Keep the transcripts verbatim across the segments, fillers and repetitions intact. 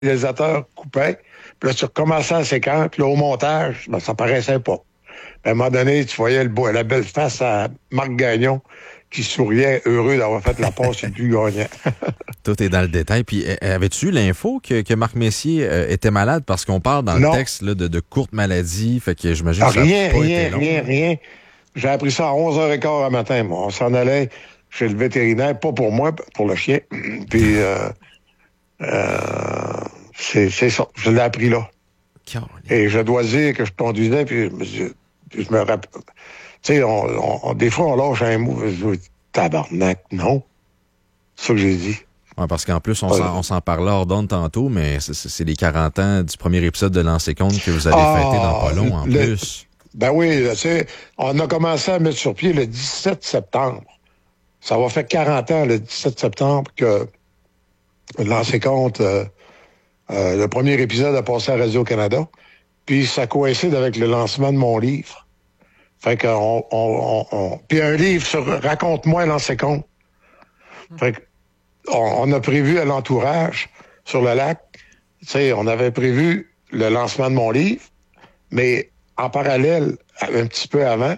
réalisateur coupait, puis là, tu recommençais la séquence, puis là, au montage, ben, ça paraissait pas. Puis à un moment donné, tu voyais le beau, la belle face à Marc Gagnon qui souriait, heureux d'avoir fait la passe du gagnant. Tout est dans le détail. Puis, avais-tu eu l'info que, que Marc Messier euh, était malade? Parce qu'on parle dans non. le texte là, de, de courte maladie. Fait que j'imagine Ah, que ça rien, a pas rien, été long. rien, rien. J'ai appris ça à onze heures quinze le matin, moi. On s'en allait chez le vétérinaire, pas pour moi, pour le chien. Puis, euh, euh, c'est, c'est ça. Je l'ai appris là. Caroline. Et je dois dire que je conduisais, puis je me, suis- puis je me rappelle. Tu sais, on, on, on- des fois, on lâche un mot. Je dis, tabarnak, non. C'est ça que j'ai dit. Ouais, parce qu'en plus, on s'en, on s'en parlait hors d'onde tantôt, mais c'est, c'est les quarante ans du premier épisode de Lancer Compte que vous allez Ah, fêter dans pas long, en le- plus. Ben oui, tu sais, on a commencé à mettre sur pied le dix-sept septembre. Ça va faire quarante ans, le dix-sept septembre, que Lancer Compte, euh, euh, le premier épisode a passé à Radio-Canada. Puis ça coïncide avec le lancement de mon livre. Fait qu'on... On, on, on... Puis un livre sur Raconte-moi Lancer Compte. Fait qu'on on a prévu à l'entourage, sur le lac, tu sais, on avait prévu le lancement de mon livre, mais en parallèle, un petit peu avant,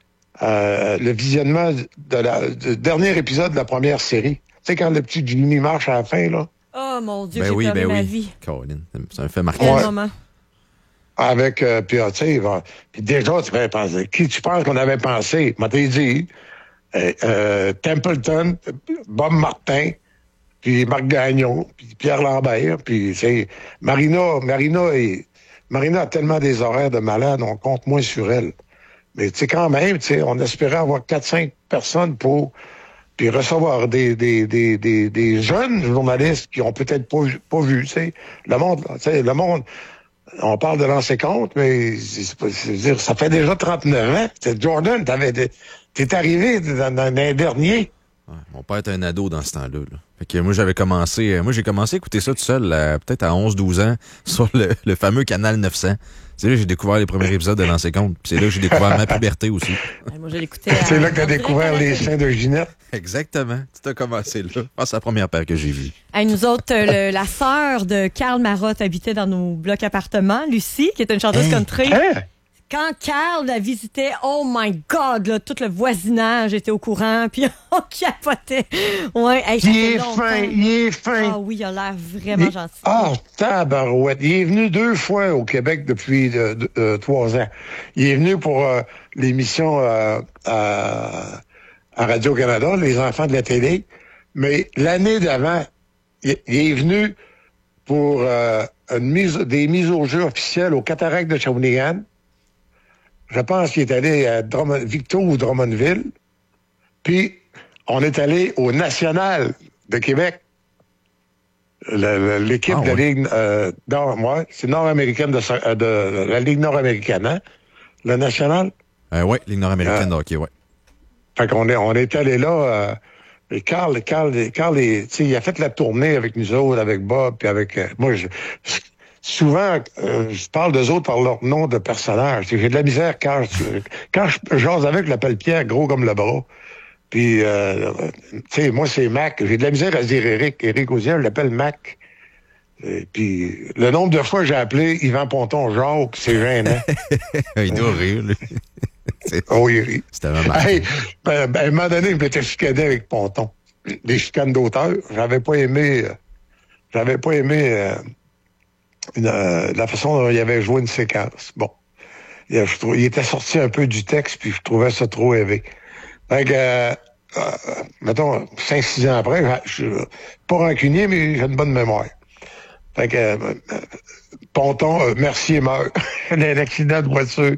euh, le visionnement de la, du dernier épisode de la première série. Tu sais, quand le petit Jimmy marche à la fin, là, Oh mon Dieu, Ben j'ai oui, perdu ben ma oui. vie. Caroline, c'est un fait marquant. Quel Ouais. moment. avec, euh, puis ah, tu sais, bon, puis déjà, tu fais penser, qui tu penses qu'on avait pensé? Moi, t'ai dit, euh, euh, Templeton, Bob Martin, puis Marc Gagnon, puis Pierre Lambert, puis c'est Marina, Marina est, Marina a tellement des horaires de malade, on compte moins sur elle. Mais tu sais, quand même, tu sais, on espérait avoir quatre cinq personnes pour puis recevoir des, des, des, des, des jeunes journalistes qui ont peut-être pas, vu- pas vu, tu sais. Le monde, tu sais, le monde, on parle de lancer compte, mais c'est, c'est pas- c'est dire, ça fait déjà trente-neuf ans. C'est Jordan, t'avais, t'es arrivé dans, dans un dernier. Ouais, mon père était un ado dans ce temps-là. Là. Fait que moi, j'avais commencé, euh, moi, j'ai commencé à écouter ça tout seul, euh, peut-être à onze douze ans, sur le, le fameux Canal neuf cents. C'est là que j'ai découvert les premiers épisodes de Lancer Compte. Puis c'est là que j'ai découvert ma puberté aussi. Ouais, Moi, j'ai l'écouté. à- C'est là que t'as en direct découvert à la les télé. seins de Ginette. Exactement. Tout a commencé là. Ah, c'est la première paire que j'ai vue. Hey, nous autres, euh, le- la sœur de Karl Marotte habitait dans nos blocs appartements, Lucie, qui est une chanteuse Hey. country. Hein? Quand Karl la visitait, oh my God, là, tout le voisinage était au courant, puis on capotait. Ouais, hey, ça Il fait est longtemps. fin, il est fin. Ah oui, il a l'air vraiment Il- gentil. Ah, tabarouette. Il est venu deux fois au Québec depuis euh, de- euh, trois ans. Il est venu pour euh, l'émission euh, à, à Radio-Canada, Les enfants de la télé. Mais l'année d'avant, il, il est venu pour euh, une mise, des mises au jeu officielles au Cataract de Shawinigan. Je pense qu'il est allé à Drummond, Victo ou Drummondville. Puis, on est allé au National de Québec. Le- le- L'équipe Ah, de la ouais. Ligue euh, nord, ouais, c'est nord-américaine de, so- euh, de la Ligue nord-américaine, hein? Le National. Euh, ouais, Ligue nord-américaine Ah. de hockey, ouais. Fait qu'on est, on est allé là. Euh, et Carl, Carl, Carl est- tu sais, il a fait la tournée avec nous autres, avec Bob, puis avec euh, moi. Je, souvent, euh, je parle d'eux autres par leur nom de personnage. J'ai de la misère quand je, quand je jase avec, je l'appelle Pierre, gros comme le bras. Puis, euh, tu sais, moi, c'est Mac. J'ai de la misère à dire Eric. Eric Osier, je l'appelle Mac. Et puis, le nombre de fois que j'ai appelé Yvan Ponton Jacques, c'est gênant. Il doit rire, lui. C'est- Oh, il rit. C'était vraiment. Hey, ben, ben, à un moment donné, je m'étais chicané avec Ponton. Des chicanes d'auteur. J'avais pas aimé... euh, j'avais pas aimé euh, une, euh, la façon dont il avait joué une séquence. Bon. Il, je trou- il était sorti un peu du texte, puis je trouvais ça trop élevé. Fait que, euh, euh, mettons, cinq six ans après, je suis pas rancunier, mais j'ai une bonne mémoire. Fait que, euh, euh, Ponton, euh, Mercier meurt. Il y a un accident de voiture.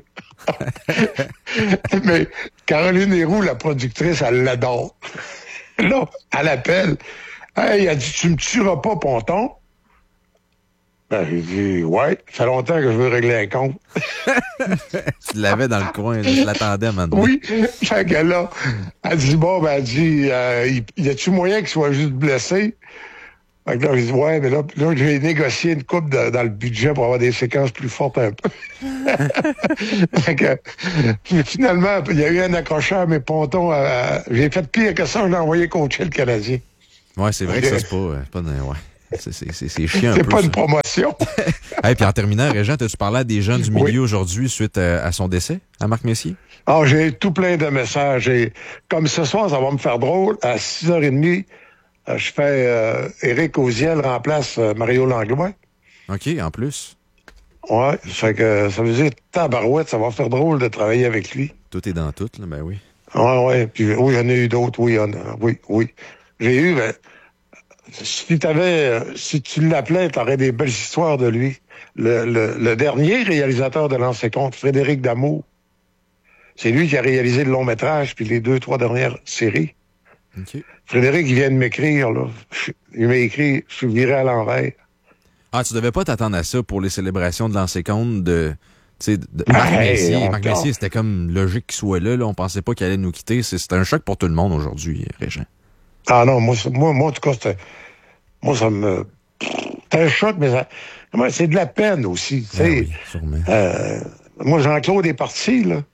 Mais Caroline Héroux, la productrice, elle l'adore. Là, elle appelle. Hey, elle dit, tu me tueras pas, Ponton? Ben, j'ai dit, ouais, ça fait longtemps que je veux régler un compte. Tu l'avais dans le coin, là, je l'attendais maintenant. Oui. Fait que là, elle dit, bon, ben, elle dit, euh, y, y a-tu moyen qu'il soit juste blessé? Fait que là, j'ai dit, ouais, mais là, là j'ai négocié une coupe de- dans le budget pour avoir des séquences plus fortes un peu. Fait que, puis finalement, il y a eu un accrocheur, mais Ponton, euh, j'ai fait pire que ça, je l'ai envoyé coacher le Canadien. Ouais, c'est vrai que ça, c'est pas. euh, c'est pas ouais. C'est, c'est, c'est, c'est chiant un C'est peu. pas ça. une promotion. Hey, puis en terminant, Régent, as-tu parlé à des gens du milieu Oui. aujourd'hui suite à, à son décès, à Marc Messier? Ah, j'ai tout plein de messages. Et comme ce soir, ça va me faire drôle, à six heures trente, euh, je fais euh, Éric Auziel remplace euh, Mario Langlois. OK, en plus. Ouais, ça fait que ça veut dire tabarouette, ça va faire drôle de travailler avec lui. Tout est dans tout, là, ben oui. Ouais, ouais. Puis oui, il y en a eu d'autres, oui, on a- oui, oui. J'ai eu, ben, si t'avais, si tu l'appelais, t'aurais des belles histoires de lui. Le, le, le dernier réalisateur de Lancez compte, Frédéric Damour, c'est lui qui a réalisé le long métrage puis les deux, trois dernières séries. OK. Frédéric, il vient de m'écrire, là. Il m'a écrit, je suis viré à l'envers. Ah, tu devais pas t'attendre à ça pour les célébrations de lancer compte de, tu sais, de Marc Hey, Messier. on Marc dort. Messier, c'était comme logique qu'il soit là, là. On pensait pas qu'il allait nous quitter. C'est, c'était un choc pour tout le monde aujourd'hui, Régent. Ah non, moi, c'est- moi, moi en tout cas, c'était, moi, ça me, c'était un choc, mais ça, moi, c'est de la peine aussi, tu sais. Ben oui, sûrement. Euh, moi, Jean-Claude est parti, là.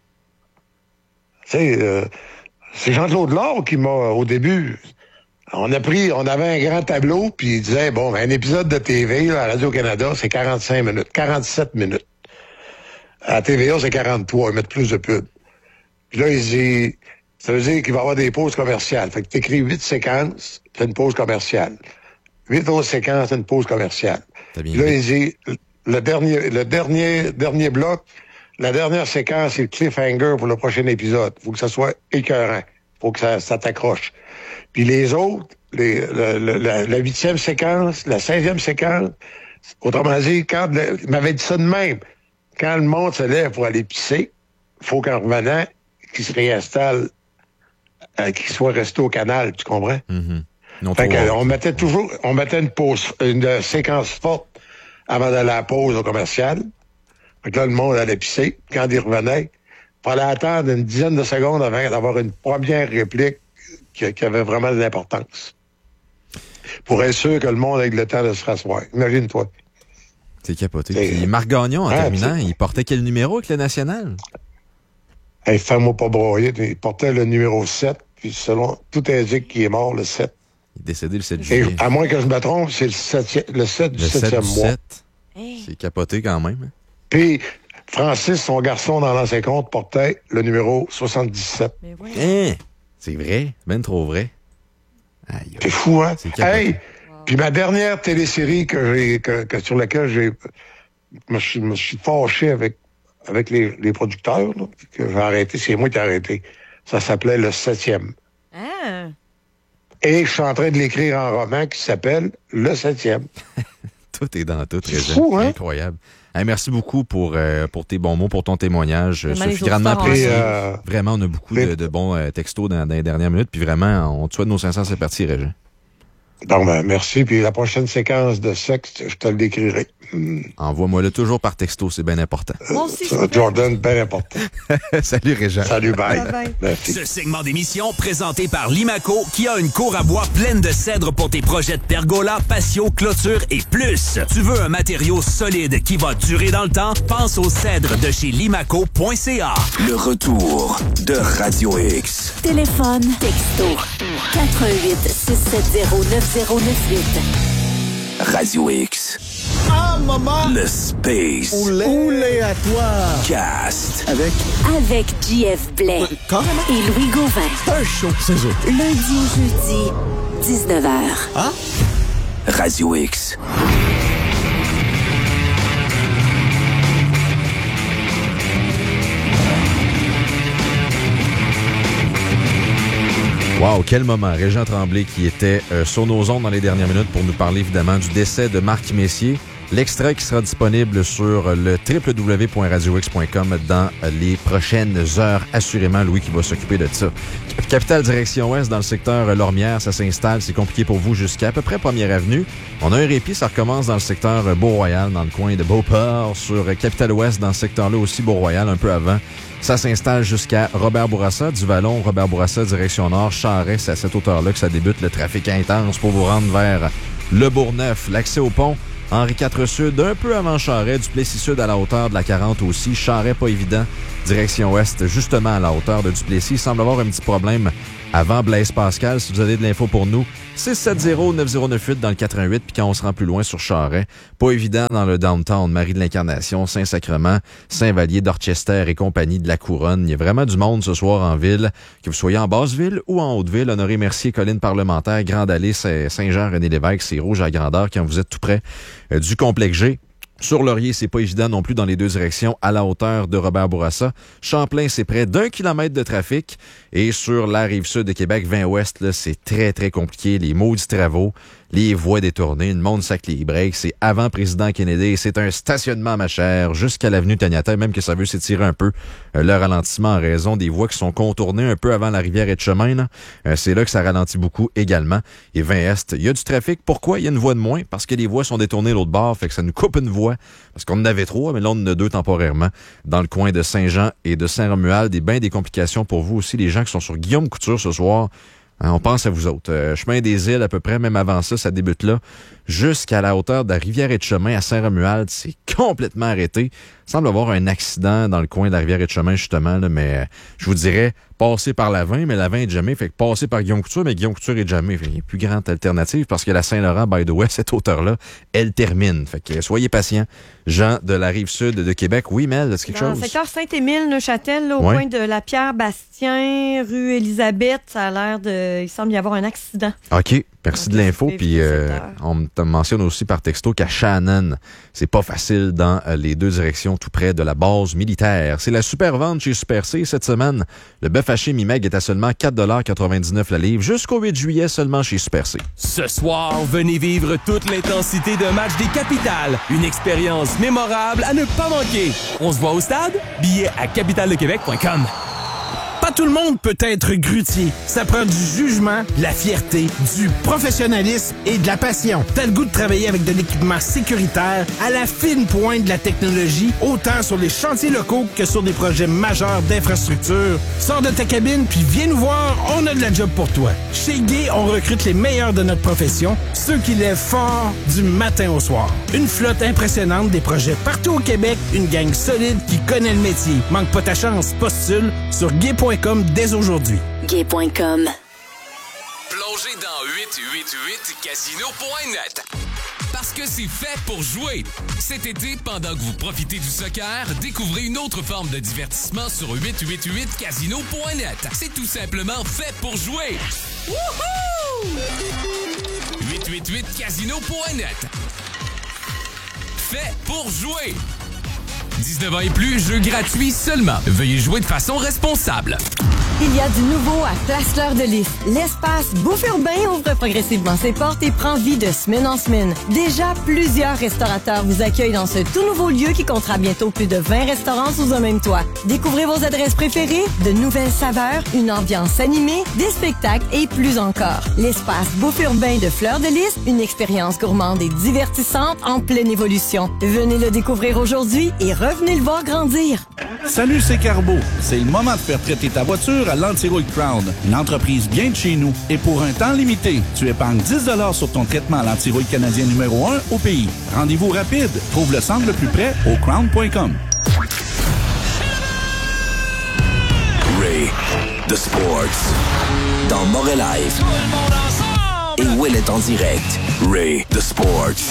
Tu sais, euh, c'est Jean-Claude Laure qui m'a, au début, on a pris, on avait un grand tableau, puis il disait, bon, un épisode de T V, là, à Radio-Canada, c'est quarante-cinq minutes, quarante-sept minutes. À T V A, c'est quarante-trois, ils mettent plus de pubs. Puis là, il dit, ça veut dire qu'il va y avoir des pauses commerciales. Fait que t'écris huit séquences, t'as une pause commerciale. Huit autres séquences, t'as une pause commerciale. T'as bien Puis là, dit. il dit, le dernier, le dernier, dernier bloc, la dernière séquence, c'est le cliffhanger pour le prochain épisode. Faut que ça soit écœurant. Faut que ça, ça t'accroche. Puis les autres, les, le- le- la, la huitième séquence, la seizième séquence, autrement dit, quand le- il m'avait dit ça de même, quand le monde se lève pour aller pisser, faut qu'en revenant, qu'il se réinstalle, euh, qu'il soit resté au canal, tu comprends? Mhm. Non, Fait trop que, hâte. on mettait toujours, on mettait une pause, une euh, séquence forte avant d'aller à la pause au commercial. Fait que là, le monde allait pisser. Quand il revenait, il fallait attendre une dizaine de secondes avant d'avoir une première réplique qui, qui avait vraiment de l'importance. Pour être sûr que le monde ait le temps de se rasseoir. Imagine-toi. C'est capoté. C'est- Puis Marc Gagnon, en Ah, terminant, c'est- il portait quel numéro avec le National? Hey, fais-moi pas broyer. Il portait le numéro sept, puis selon tout indique qu'il est mort le sept. Il est décédé le sept Et juillet. à moins que je me trompe, c'est le, septième, le sept du Le sept septième du mois. sept. Hey. C'est capoté quand même. hein. Puis Francis, son garçon dans l'ancien compte, portait le numéro soixante-dix-sept. Mais ouais. Hein? C'est vrai? Ben trop vrai. Aïe, C'est fou, hein? C'est capoté. Hey! Puis ma dernière télésérie que j'ai, que, que- sur laquelle j'ai, me suis, me suis fâché avec, avec les, les producteurs, là, puis que j'ai arrêté, c'est moi qui ai arrêté. Ça s'appelait Le Septième. Ah. Et je suis en train de l'écrire en roman qui s'appelle Le Septième. Tout est dans tout, C'est Régent. fou, hein? Incroyable. Hey, merci beaucoup pour, euh, pour tes bons mots, pour ton témoignage. Vraiment, Ça les fut grandement auditeurs ont apprécié. Et, euh, Vraiment, on a beaucoup les- de, de bons euh, textos dans, dans les dernières minutes. Puis vraiment, on te souhaite nos cinq cents, c'est parti, Régent. donc, ben, merci. Puis la prochaine séquence de sexe, je te le décrirai. Hum, Envoie-moi-le toujours par texto, c'est bien important. Moi aussi, s'il ça, vous plaît. Jordan, bien important. Salut, Régent. Salut, bye. Bye bye. Merci. Ce segment d'émission présenté par Limaco qui a une cour à bois pleine de cèdre pour tes projets de pergola, patio, clôture et plus. Tu veux un matériau solide qui va durer dans le temps? Pense au cèdre de chez limaco point c a. Le retour de Radio X. Téléphone, texto, quatre un huit, six sept zéro, neuf zéro neuf huit. Radio X. Le Space Oulé à toi! Cast. Avec Avec J F Blais carrément et Louis Gauvin. un show, c'est eux. Lundi au jeudi, dix-neuf heures. Radio X. Wow, quel moment. Régent Tremblay qui était euh, sur nos ondes dans les dernières minutes pour nous parler évidemment du décès de Marc Messier. L'extrait qui sera disponible sur le w w w point radio x point com dans les prochaines heures. Assurément, Louis qui va s'occuper de ça. Capitale direction ouest dans le secteur Lormière, ça s'installe. C'est compliqué pour vous jusqu'à à peu près Première Avenue. On a un répit, ça recommence dans le secteur Beau-Royal, dans le coin de Beauport. Sur Capitale Ouest, dans ce secteur-là aussi, Beau-Royal, un peu avant. Ça s'installe jusqu'à Robert-Bourassa, du Vallon, Robert-Bourassa, direction nord, Charest. C'est à cette hauteur-là que ça débute le trafic intense pour vous rendre vers le Bourgneuf. L'accès au pont, Henri quatre Sud, un peu avant Charest, Duplessis Sud à la hauteur de la quarante aussi. Charest, pas évident, direction ouest, justement à la hauteur de Duplessis. Il semble avoir un petit problème avant Blaise Pascal. Si vous avez de l'info pour nous, six sept zéro neuf zéro neuf huit dans le quatre-vingt-huit. Puis quand on se rend plus loin sur Charest, pas évident dans le downtown, Marie de l'Incarnation, Saint-Sacrement, Saint-Vallier, Dorchester et compagnie de la Couronne. Il y a vraiment du monde ce soir en ville, que vous soyez en Basse-Ville ou en Haute-Ville. Honoré-Mercier, Colline Parlementaire, Grande Allée, Saint-Jean-René-Lévesque, c'est rouge à grandeur quand vous êtes tout près euh, du complexe G. Sur Laurier, c'est pas évident non plus dans les deux directions, à la hauteur de Robert Bourassa. Champlain, c'est près d'un kilomètre de trafic. Et sur la rive sud de Québec, vingt ouest, là, c'est très, très compliqué. Les maudits travaux, les voies détournées, le monde sac les breaks. C'est avant Président Kennedy. C'est un stationnement, ma chère, jusqu'à l'avenue Taniata, même que ça veut s'étirer un peu euh, le ralentissement en raison des voies qui sont contournées un peu avant la rivière Etchemin. Là. Euh, c'est là que ça ralentit beaucoup également. Et vingt est, il y a du trafic. Pourquoi? Il y a une voie de moins. Parce que les voies sont détournées l'autre bord, fait que ça nous coupe une voie. Parce qu'on en avait trois, mais là, on en a deux temporairement. Dans le coin de Saint-Jean et de Saint-Romuald, et bien des complications pour vous aussi, les gens qui sont sur Guillaume Couture ce soir. Hein, on pense à vous autres. Euh, chemin des Îles, à peu près, même avant ça, ça débute là. Jusqu'à la hauteur de la rivière Etchemin à Saint-Romuald, c'est complètement arrêté. Il semble avoir un accident dans le coin de la rivière Etchemin, justement, là, mais euh, je vous dirais, passer par la vingt, mais la vingt est jamais. Fait que passer par Guillaume Couture, mais Guillaume Couture est jamais. Fait qu'il y a une plus grande alternative parce que la Saint-Laurent, by the way, cette hauteur-là, elle termine. Fait que soyez patients, gens de la rive sud de Québec. Oui, Mel, c'est quelque dans chose? Dans le secteur Saint-Émile, Neuchâtel, là, au ouais. coin de la Pierre-Bastien, rue Élisabeth, ça a l'air de... Il semble y avoir un accident. OK. Merci Donc, de l'info. Puis euh, on te mentionne aussi par texto qu'à Shannon, c'est pas facile dans euh, les deux directions tout près de la base militaire. C'est la super vente chez Super C cette semaine. Le bœuf haché mi-meg est à seulement quatre dollars quatre-vingt-dix-neuf la livre jusqu'au huit juillet seulement chez Super C. Ce soir, venez vivre toute l'intensité d'un match des Capitales. Une expérience mémorable à ne pas manquer. On se voit au stade? Billets à capitale de québec point com. Pas tout le monde peut être grutier. Ça prend du jugement, de la fierté, du professionnalisme et de la passion. T'as le goût de travailler avec de l'équipement sécuritaire à la fine pointe de la technologie, autant sur les chantiers locaux que sur des projets majeurs d'infrastructure. Sors de ta cabine puis viens nous voir, on a de la job pour toi. Chez Guy, on recrute les meilleurs de notre profession, ceux qui lèvent fort du matin au soir. Une flotte impressionnante, des projets partout au Québec, une gang solide qui connaît le métier. Manque pas ta chance, postule sur guy point com dès aujourd'hui. gay point com. Plongez dans huit huit huit casino point net. Parce que c'est fait pour jouer. Cet été, pendant que vous profitez du soccer, découvrez une autre forme de divertissement sur huit huit huit casino point net. C'est tout simplement fait pour jouer. Wouhou! huit huit huit casino point net. Fait pour jouer. dix-neuf ans et plus, jeu gratuit seulement. Veuillez jouer de façon responsable. Il y a du nouveau à Place Fleur de Lys. L'espace Bouffe Urbain ouvre progressivement ses portes et prend vie de semaine en semaine. Déjà, plusieurs restaurateurs vous accueillent dans ce tout nouveau lieu qui comptera bientôt plus de vingt restaurants sous un même toit. Découvrez vos adresses préférées, de nouvelles saveurs, une ambiance animée, des spectacles et plus encore. L'espace Bouffe Urbain de Fleur de Lys, une expérience gourmande et divertissante en pleine évolution. Venez le découvrir aujourd'hui et revenez le voir grandir. Salut, c'est Carbo. C'est le moment de faire traiter ta voiture à l'Antirouille Crown, une entreprise bien de chez nous. Et pour un temps limité, tu épargnes dix dollars sur ton traitement à l'Antirouille canadien numéro un au pays. Rendez-vous rapide. Trouve le centre le plus près au crown point com. Ray, The Sports, dans Moret Live. Et Will est en direct. Ray, The Sports.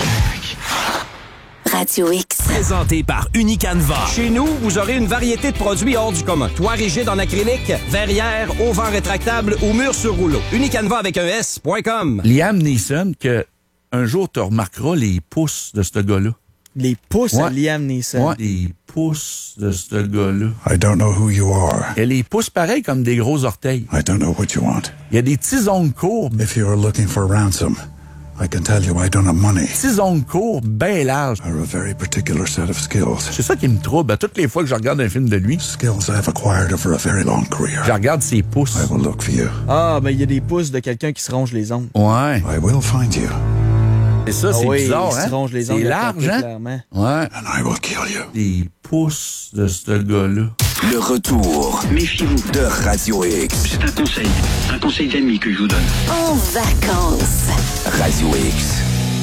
Radio X. Présenté par Unicanva. Chez nous, vous aurez une variété de produits hors du commun. Toit rigide en acrylique, verrière, auvent rétractable ou mur sur rouleau. Unicanva avec un S point com. Liam Neeson, que un jour tu remarqueras les pouces de ce gars-là. Les pouces ouais. à Liam Neeson. Ouais, les pouces de ce gars-là. I don't know who you are. Il y a les pouces pareils comme des gros orteils. I don't know what you want. Il y a des petits ongles courbes. If you're looking for ransom, I can tell you I don't have money. Petits ongles courbes, bien larges. I have a very particular set of skills. C'est ça qui me trouble. À toutes les fois que je regarde un film de lui, skills I've acquired over a very long career. Je regarde ses pouces. I will look for you. Ah, ben il y a des pouces de quelqu'un qui se ronge les ongles. Ouais. I will find you. C'est ça, ah c'est oui, bizarre, il hein? se ronge les ongles. C'est large, hein? Clairement. Ouais. And I will kill you. Les pouces de ce gars-là. Le retour. Méfiez-vous. De Radio X. C'est un conseil. Un conseil d'ami que je vous donne. En vacances. Radio X.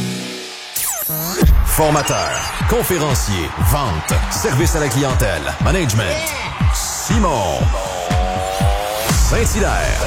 Formateur, conférencier, vente, service à la clientèle, management. Simon. Saint-Hilaire.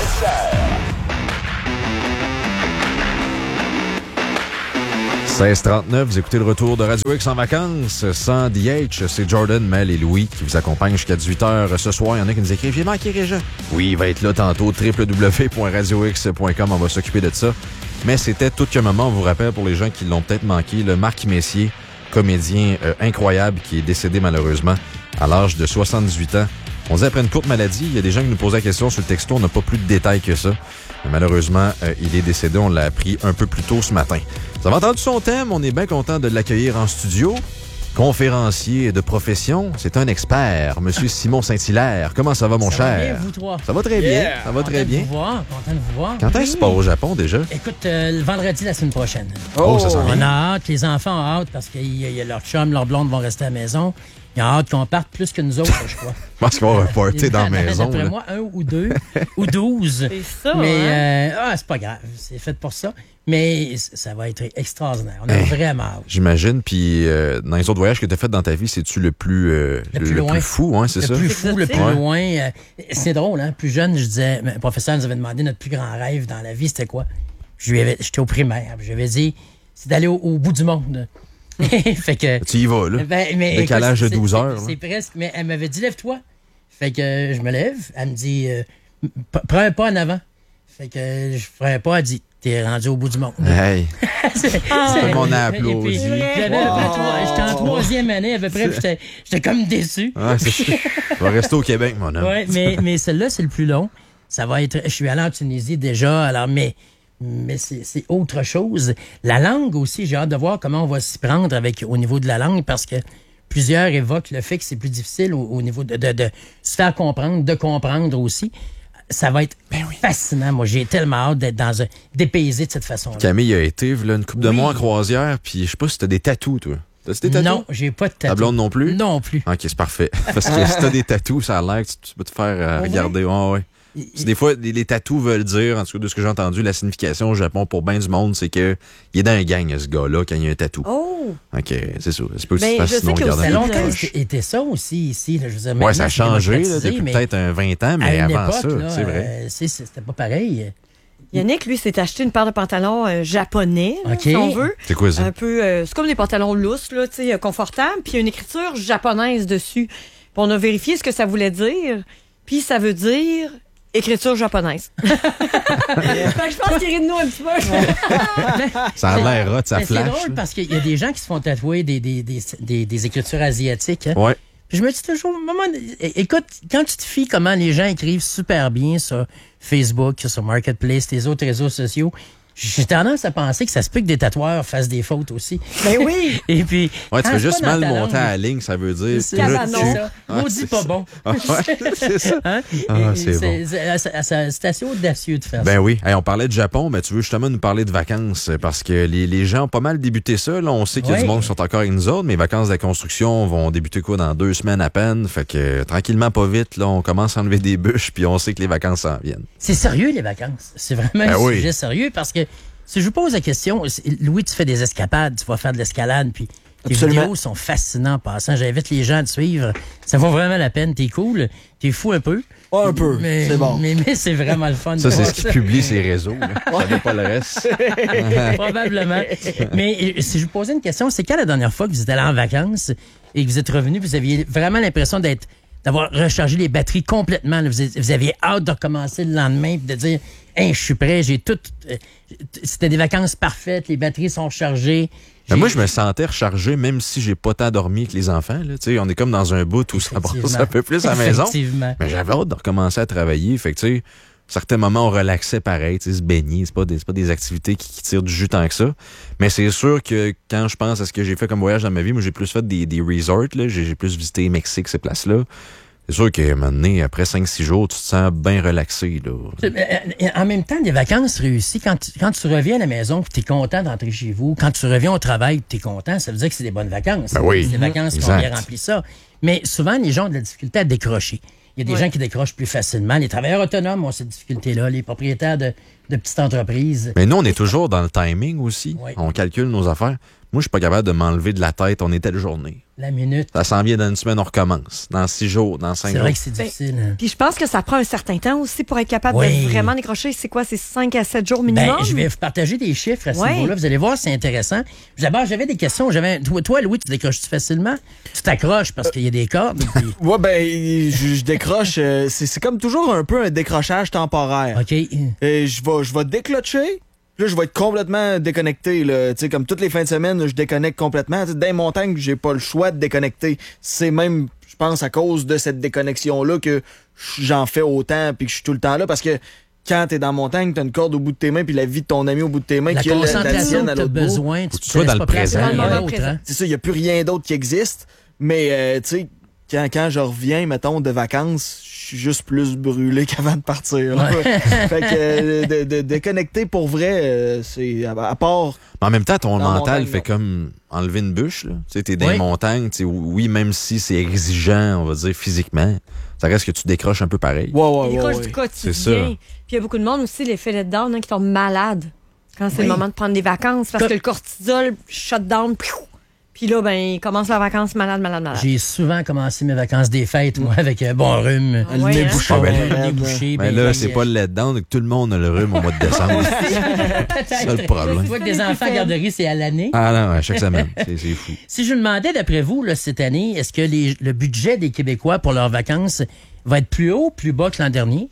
seize trente-neuf, vous écoutez le retour de Radio X en vacances. Sans D H, c'est Jordan, Mel et Louis qui vous accompagnent jusqu'à dix-huit heures ce soir. Il y en a qui nous écrivent « J'ai manqué Régent ». Oui, il va être là tantôt, w w w point radio x point com. On va s'occuper de ça. Mais c'était tout qu'un moment, on vous rappelle, pour les gens qui l'ont peut-être manqué, le Marc Messier, comédien euh, incroyable qui est décédé malheureusement à l'âge de soixante-dix-huit ans. On disait après une courte maladie, il y a des gens qui nous posaient la question sur le texto, on n'a pas plus de détails que ça. Mais malheureusement, euh, il est décédé, on l'a appris un peu plus tôt ce matin. Vous avez entendu son thème, on est bien content de l'accueillir en studio. Conférencier de profession, c'est un expert, Monsieur Simon Saint-Hilaire. Comment ça va, mon ça cher? Ça va bien, vous trois? Ça va très yeah. bien, ça va content très bien. De vous voir, content de vous voir. Quand est-ce que tu pars au Japon, déjà? Écoute, euh, le vendredi, la semaine prochaine. Oh, ça s'en vient. On a hâte, les enfants ont hâte parce que y a, y a leur chum, leur blonde vont rester à la maison. Ils ont hâte qu'on parte plus que nous autres, je crois. Je pense qu'il va y avoir un party dans la maison. D'après moi, un ou deux, ou douze. C'est ça, Mais, hein? euh, ah, c'est pas grave, c'est fait pour ça. Mais ça va être extraordinaire. On a hey, vraiment hâte. J'imagine. Puis, euh, dans les autres voyages que tu as fait dans ta vie, c'est-tu le plus, euh, le, le, plus, le loin. plus fou, hein, c'est le ça? Le plus fou, le plus ouais. loin. Euh, c'est drôle, hein? Plus jeune, je disais, le professeur nous avait demandé notre plus grand rêve dans la vie, c'était quoi? Je lui avais, j'étais au primaire. Je lui avais dit, c'est d'aller au, au bout du monde. Fait que, tu y vas, là. Ben, mais, décalage écoute, de douze heures. C'est, c'est presque. Mais elle m'avait dit, lève-toi. Fait que euh, je me lève. Elle me dit, euh, prends un pas en avant. Fait que euh, je prends un pas. Elle dit, t'es rendu au bout du monde. Hey. c'est, Tout le monde a applaudi. J'avais wow. J'étais en troisième année à peu près. J'étais, j'étais comme déçu. Ah, c'est tu vas rester au Québec, mon homme. Ouais, mais, mais celle-là, c'est le plus long. Ça va être. Je suis allé en Tunisie déjà. Alors, mais. Mais c'est, c'est autre chose. La langue aussi, j'ai hâte de voir comment on va s'y prendre avec, au niveau de la langue parce que plusieurs évoquent le fait que c'est plus difficile au, au niveau de, de, de se faire comprendre, de comprendre aussi. Ça va être ben oui. fascinant. Moi, j'ai tellement hâte d'être dans un dépaysé de cette façon-là. Camille a été là, une couple de oui. mois en croisière, puis je sais pas si t'as des tatous, toi. T'as des tatous? Non, j'ai pas de tatous. Ta blonde non plus? Non plus. OK, c'est parfait. Parce que si t'as des tatous, ça a l'air que tu, tu peux te faire euh, oh, regarder. Ouais, ouais. C'est des fois, les, les tatous veulent dire, en tout cas de ce que j'ai entendu, la signification au Japon pour bien du monde, c'est que il est dans un gang, ce gars-là, quand il y a un tatou. Oh! OK, c'est ça. C'est pas ben, aussi facile de regarder un longtemps, c'était ça aussi ici. Là, je veux dire, ouais, ça a changé là, depuis peut-être un vingt ans, mais avant époque, ça, là, c'est vrai. Euh, c'est, c'était pas pareil. Yannick, lui, s'est acheté une paire de pantalons euh, japonais, là, okay. si on veut. C'est quoi ça? Un peu, euh, c'est comme des pantalons lousses, là, tu sais, confortables, puis il y a une écriture japonaise dessus. Puis on a vérifié ce que ça voulait dire, puis ça veut dire écriture japonaise. Fait que je pense qu'il rit de nous un petit peu. Ça a l'air hot, ça mais flash. C'est drôle là. Parce qu'il y a des gens qui se font tatouer des, des, des, des, des écritures asiatiques. Hein? Ouais. Puis je me dis toujours, maman, écoute, quand tu te fies comment les gens écrivent super bien sur Facebook, sur Marketplace, les autres réseaux sociaux, j'ai tendance à penser que ça se peut que des tatoueurs fassent des fautes aussi. Ben oui! Et puis. Ouais, tu fais juste mal monter à la ligne, ça veut dire. C'est ça. Maudit pas bon. Ah, ouais, c'est ça. Hein? Ah, c'est, c'est bon. C'est, c'est, c'est assez audacieux de faire ben ça. Ben oui. Hey, on parlait de Japon, mais tu veux justement nous parler de vacances parce que les, les gens ont pas mal débuté ça. Là, on sait qu'il y a oui. du monde qui sont encore avec nous autres, mais les vacances de la construction vont débuter quoi dans deux semaines à peine. Fait que euh, tranquillement, pas vite, là, on commence à enlever des bûches puis on sait que les vacances s'en viennent. C'est sérieux, les vacances. C'est vraiment ben un oui. sujet sérieux parce que si je vous pose la question, Louis, tu fais des escapades, tu vas faire de l'escalade, puis tes Absolument. vidéos sont fascinantes en passant. J'invite les gens à te suivre. Ça vaut vraiment la peine. T'es cool, t'es fou un peu. Pas un peu, mais, c'est bon. Mais, mais c'est vraiment le fun. Ça, c'est ce qui publie ses réseaux. Là. Ça n'est pas le reste. Probablement. Mais si je vous posais une question, c'est quand la dernière fois que vous êtes allé en vacances et que vous êtes revenu, vous aviez vraiment l'impression d'être d'avoir rechargé les batteries complètement. Là. Vous, vous aviez hâte de recommencer le lendemain et de dire hey, je suis prêt, j'ai tout. Euh, c'était des vacances parfaites, les batteries sont rechargées. Ben moi, je me sentais rechargé même si j'ai pas tant dormi que les enfants. Là. On est comme dans un bout où ça brosse un peu plus à la maison. Mais j'avais hâte de recommencer à travailler. Fait que, tu sais, certains moments, on relaxait pareil, se baigner. C'est pas des, c'est pas des activités qui, qui tirent du jus tant que ça. Mais c'est sûr que quand je pense à ce que j'ai fait comme voyage dans ma vie, moi, j'ai plus fait des, des resorts. Là. J'ai, j'ai plus visité Mexique, ces places-là. C'est sûr qu'à un moment donné, après cinq six jours, tu te sens bien relaxé. Là. En même temps, des vacances réussies, quand tu, quand tu reviens à la maison tu es content d'entrer chez vous, quand tu reviens au travail tu es content, ça veut dire que c'est des bonnes vacances. Ben oui. C'est des vacances exact. qui ont bien rempli ça. Mais souvent, les gens ont de la difficulté à décrocher. Il y a des ouais. gens qui décrochent plus facilement. Les travailleurs autonomes ont cette difficulté-là. Les propriétaires de, de petites entreprises. Mais nous, on est toujours dans le timing aussi. Oui. On calcule nos affaires. Moi, je suis pas capable de m'enlever de la tête, on est telle journée. La minute. Ça s'en vient dans une semaine, on recommence. Dans six jours, dans cinq C'est jours. vrai que c'est difficile. hein. Puis je pense que ça prend un certain temps aussi pour être capable Oui. de vraiment décrocher. C'est quoi, c'est cinq à sept jours minimum? Ben, je vais vous partager des chiffres à ce Ouais. niveau-là. Vous allez voir, c'est intéressant. D'abord, j'avais des questions. J'avais, toi, toi, Louis, tu décroches-tu facilement? Tu t'accroches parce qu'il y a des cordes. Puis... Ouais, ben, je, je décroche. euh, c'est, c'est comme toujours un peu un décrochage temporaire. OK. Et je vais, je vais déclocher. Là, je vais être complètement déconnecté. Là. Tu sais, comme toutes les fins de semaine, je déconnecte complètement. T'sais, dans les montagnes, j'ai pas le choix de déconnecter. C'est même, je pense, à cause de cette déconnexion-là que j'en fais autant puis que je suis tout le temps là. Parce que quand t'es dans la montagne, t'as une corde au bout de tes mains puis la vie de ton ami au bout de tes mains. La qui a la- la concentration tienne que à t'as l'autre bout. besoin, tu tu sois te dans laisses le pas placer présent. dans Dans le l'autre, présent. hein. C'est ça, il n'y a plus rien d'autre qui existe. Mais, euh, tu sais, quand, quand je reviens, mettons, de vacances, je suis juste plus brûlé qu'avant de partir. là. Ouais. Fait que euh, de, de, déconnecter pour vrai, euh, c'est à, à part... Mais en même temps, ton Dans la mental montagne, fait non. comme enlever une bûche. Là. Tu sais, t'es dans Oui. les montagnes. tu sais, Oui, même si c'est exigeant, on va dire, physiquement, ça reste que tu décroches un peu pareil. Ouais, ouais, Les ouais, croches ouais. du quotidien. C'est ça. Puis il y a beaucoup de monde aussi, l'effet letdown, hein, qui tombent malades quand c'est Oui. le moment de prendre des vacances parce Comme- que le cortisol shut down. piou. Puis là, ben, ils commencent leurs vacances malade, malade, malade. J'ai souvent commencé mes vacances des fêtes, moi, avec un bon rhume. Ah ouais, nez hein? bouché, Ah, ben le là, nez ben, bouché. Mais ben, là, ben, c'est euh, pas le letdown, que tout le monde a le rhume au mois de décembre. C'est ça le problème. Tu vois que des enfants à garderie, c'est à l'année. Ah non, à chaque semaine. C'est c'est fou. Si je vous demandais, d'après vous, là, cette année, est-ce que les- le budget des Québécois pour leurs vacances va être plus haut, plus bas que l'an dernier?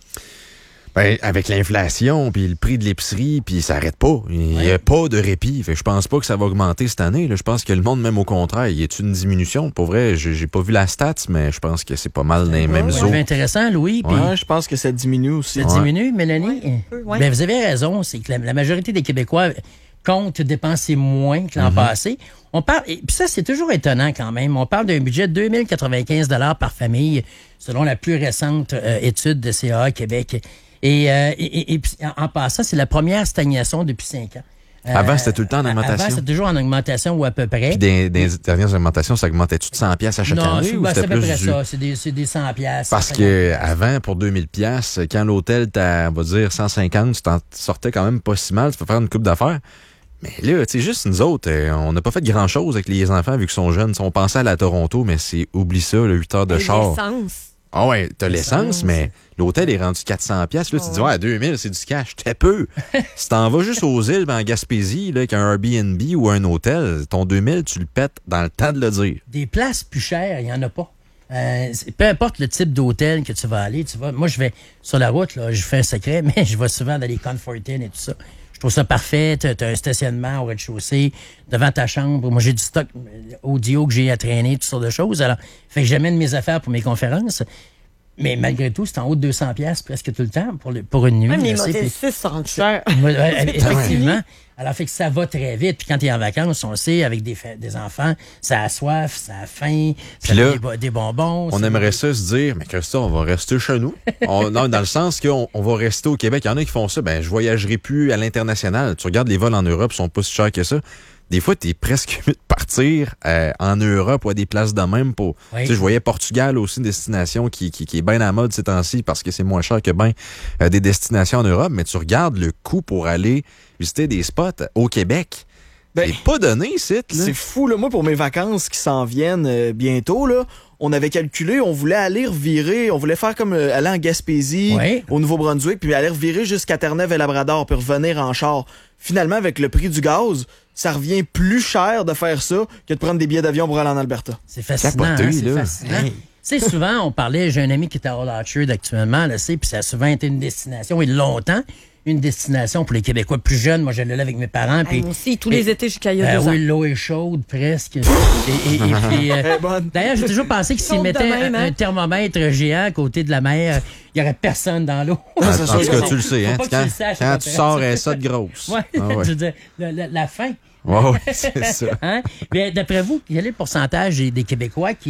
Ben, avec l'inflation, puis le prix de l'épicerie, puis ça arrête pas. Il n'y a pas de répit. Fait que je pense pas que ça va augmenter cette année. Là. Je pense que le monde, même au contraire, il y a une diminution. Pour vrai, j'ai j'ai pas vu la stats, mais je pense que c'est pas mal dans les mêmes C'est eaux. intéressant, Louis. puis Ouais, je pense que ça diminue aussi. ça diminue, Mélanie? peu, ouais. Ben, vous avez raison. C'est que la, la majorité des Québécois comptent dépenser moins que l'an Mhm. passé. On parle, et puis ça, c'est toujours étonnant quand même. On parle d'un budget de deux mille quatre-vingt-quinze dollars par famille, selon la plus récente euh, étude de C A A Québec. Et, euh, et, et- et puis, en, en passant, c'est la première stagnation depuis cinq ans. Euh, Avant, c'était tout le temps en augmentation. Avant, c'était toujours en augmentation ou à peu près. Puis des, des dernières augmentations, ça augmentait-tu de cent piastres à chaque non, année? c'est ou ben, c'est c'était à peu plus près du... ça. C'est des, c'est des cent piastres. Parce cinquante que piastres. avant, pour deux mille piastres, quand l'hôtel t'a, on va dire, cent cinquante, tu t'en sortais quand même pas si mal. Tu peux faire une coupe d'affaires. Mais là, tu sais, juste nous autres, euh, on n'a pas fait grand-chose avec les enfants vu qu'ils sont jeunes. On pensait à la Toronto, mais c'est, oublie ça, le huit heures de Et char. l'essence. Ah ouais, t'as l'essence, mais l'hôtel est rendu quatre cents piastres. Là, tu te dis, ouais, deux mille, c'est du cash. T'es peu. Si t'en vas juste aux îles, ben, en Gaspésie, là, qu'un Airbnb ou un hôtel, ton deux mille, tu le pètes dans le temps de le dire. Des places plus chères, il n'y en a pas. Euh, c'est- peu importe le type d'hôtel que tu vas aller, tu vas. Moi, je vais sur la route, là, je fais un secret, mais je vais souvent dans les Comfortin et tout ça. Je trouve ça parfait. Tu as un stationnement au rez-de-chaussée, devant ta chambre. Moi, j'ai du stock euh, audio que j'ai à traîner, toutes sortes de choses. Alors, fait que j'amène mes affaires pour mes conférences. Mais malgré tout, c'est en haut de deux cents piastres presque tout le temps pour, le- pour une nuit. Même les là, c'est- modèles puis- six sont chers. Ouais, ouais, effectivement. Alors, fait que ça va très vite. Puis quand tu es en vacances, on le sait, avec des, fa- des enfants, ça a soif, ça a faim, ça Puis là, a des, bo- des bonbons. On ça- aimerait ça se dire, mais Christophe, on va rester chez nous. On- non, dans le sens qu'on on va rester au Québec. Il y en a qui font ça, ben je voyagerai plus à l'international. Tu regardes les vols en Europe, ils sont pas si chers que ça. Des fois, tu es presque mieux de partir euh, en Europe ou à des places de même pour. Oui. Tu sais, je voyais Portugal aussi, une destination qui, qui, qui est bien à la mode ces temps-ci parce que c'est moins cher que ben euh, des destinations en Europe, mais tu regardes le coût pour aller visiter des spots au Québec. Ben, c'est pas donné, c'est là. C'est fou, là. Moi, pour mes vacances qui s'en viennent euh, bientôt, là, on avait calculé, on voulait aller revirer, on voulait faire comme euh, aller en Gaspésie, Ouais. au Nouveau-Brunswick, puis aller revirer jusqu'à Terre-Neuve et Labrador, puis revenir en char. Finalement, avec le prix du gaz, ça revient plus cher de faire ça que de prendre des billets d'avion pour aller en Alberta. C'est fascinant. Capoté, hein, c'est là. fascinant. Hey. Tu sais, souvent, on parlait, j'ai un ami qui est à Old Orchard actuellement, là, c'est, puis ça a souvent été une destination, et longtemps, une destination pour les Québécois plus jeunes. Moi, j'allais là avec mes parents. Puis, Moi aussi, tous et- les étés jusqu'à il y a Ben deux ans. oui, l'eau est chaude, presque. Et, et- et puis, euh, Elle est bonne. d'ailleurs, j'ai toujours pensé que s'ils Chaude de mettaient même, un, hein? un thermomètre géant à côté de la mer, il n'y aurait personne dans l'eau. En, en c'est sûr tout que cas, non. tu le sais, hein. Faut pas que Quand, tu le saches, quand la tu sors, température. elle ça de grosse. Ouais, Ah ouais. je veux dire, la, la- la faim. Ouais, ouais, c'est ça. Hein? Mais d'après vous, quel est le pourcentage des, des Québécois qui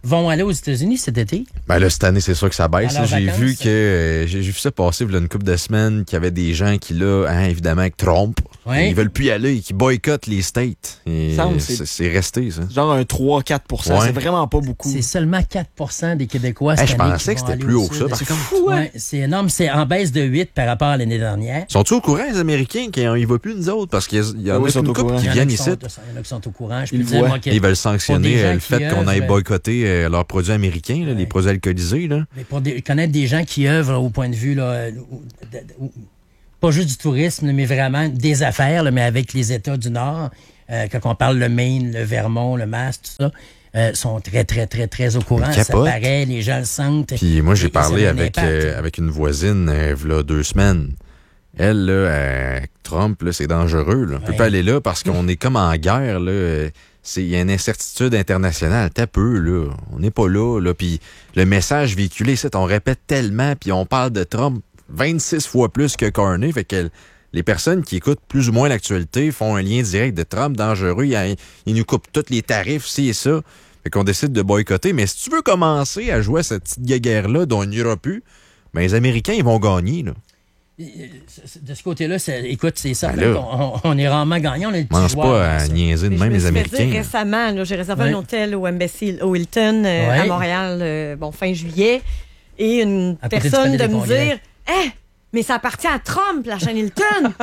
vont aller aux États-Unis cet été. Ben là, cette année, c'est sûr que ça baisse. Alors, J'ai vacances, vu que euh, j'ai, j'ai vu ça passer il y a une couple de semaines qu'il y avait des gens qui, là, hein, évidemment, avec Trump, Ouais. ils veulent plus y aller et qui boycottent les States. Et Semble, c'est, c'est- c'est resté, ça. Genre un trois à quatre pour cent. Ouais. C'est vraiment pas beaucoup. C'est seulement quatre pour cent des Québécois cette Hey, je année pensais qui que vont c'était aller plus au haut que ça, sud. par C'est contre. fou, hein? Ouais, c'est énorme. C'est en baisse de huit par rapport à l'année dernière. Sont-ils au courant, les Américains, qu'ils ne vont plus nous autres? Parce qu'il y, a- il y en Oui, a ils sont une au couple courant. qui Il y en a viennent qui ici. sont- Il y en a qui sont au courant. Je peux Ils te dire, voient. moi, que Ils veulent pour des sanctionner gens euh, le qui fait qu'on œuvrent, aille boycotter euh, leurs produits américains, là, les produits alcoolisés. Là. Mais pour des- connaître des gens qui œuvrent au point de vue, là, euh, de- de- de- pas juste du tourisme, mais vraiment des affaires, là, mais avec les États du Nord, euh, quand on parle le Maine, le Vermont, le Mass, tout ça, euh, sont très, très, très, très au courant. Ils Ça capotent. paraît, les gens le sentent. Puis moi, j'ai Et- et ça parlé a un avec, impact. euh, avec une voisine, euh, v'là deux semaines. Elle, là, euh, Trump, là, c'est dangereux. Là. On peut Ouais. pas aller là parce qu'on est comme en guerre. Là. Euh, c'est- Il y a une incertitude internationale. T'as peu, là. On n'est pas là. là. Puis le message véhiculé, c'est on répète tellement, puis on parle de Trump vingt-six fois plus que Carney. Fait que les personnes qui écoutent plus ou moins l'actualité font un lien direct de Trump dangereux. Il, il nous coupe tous les tarifs, ci et ça. Fait qu'on décide de boycotter. Mais si tu veux commencer à jouer à cette petite guerre-là dont il n'y aura plus, ben les Américains, ils vont gagner, là. De ce côté-là, c'est- écoute, c'est ça. Ben là. on, on est rarement gagnant. On est le petit Mange joueur, pas à ça. niaiser de Mais même je me les suis fait dire Américains. récemment, là, j'ai réservé Ouais. un hôtel au Embassy au Hilton euh, Ouais. à Montréal, euh, bon, fin juillet, et une À côté du personne Palais de des me Congrès. dire « Eh, mais ça appartient à Trump, la chaîne Hilton! »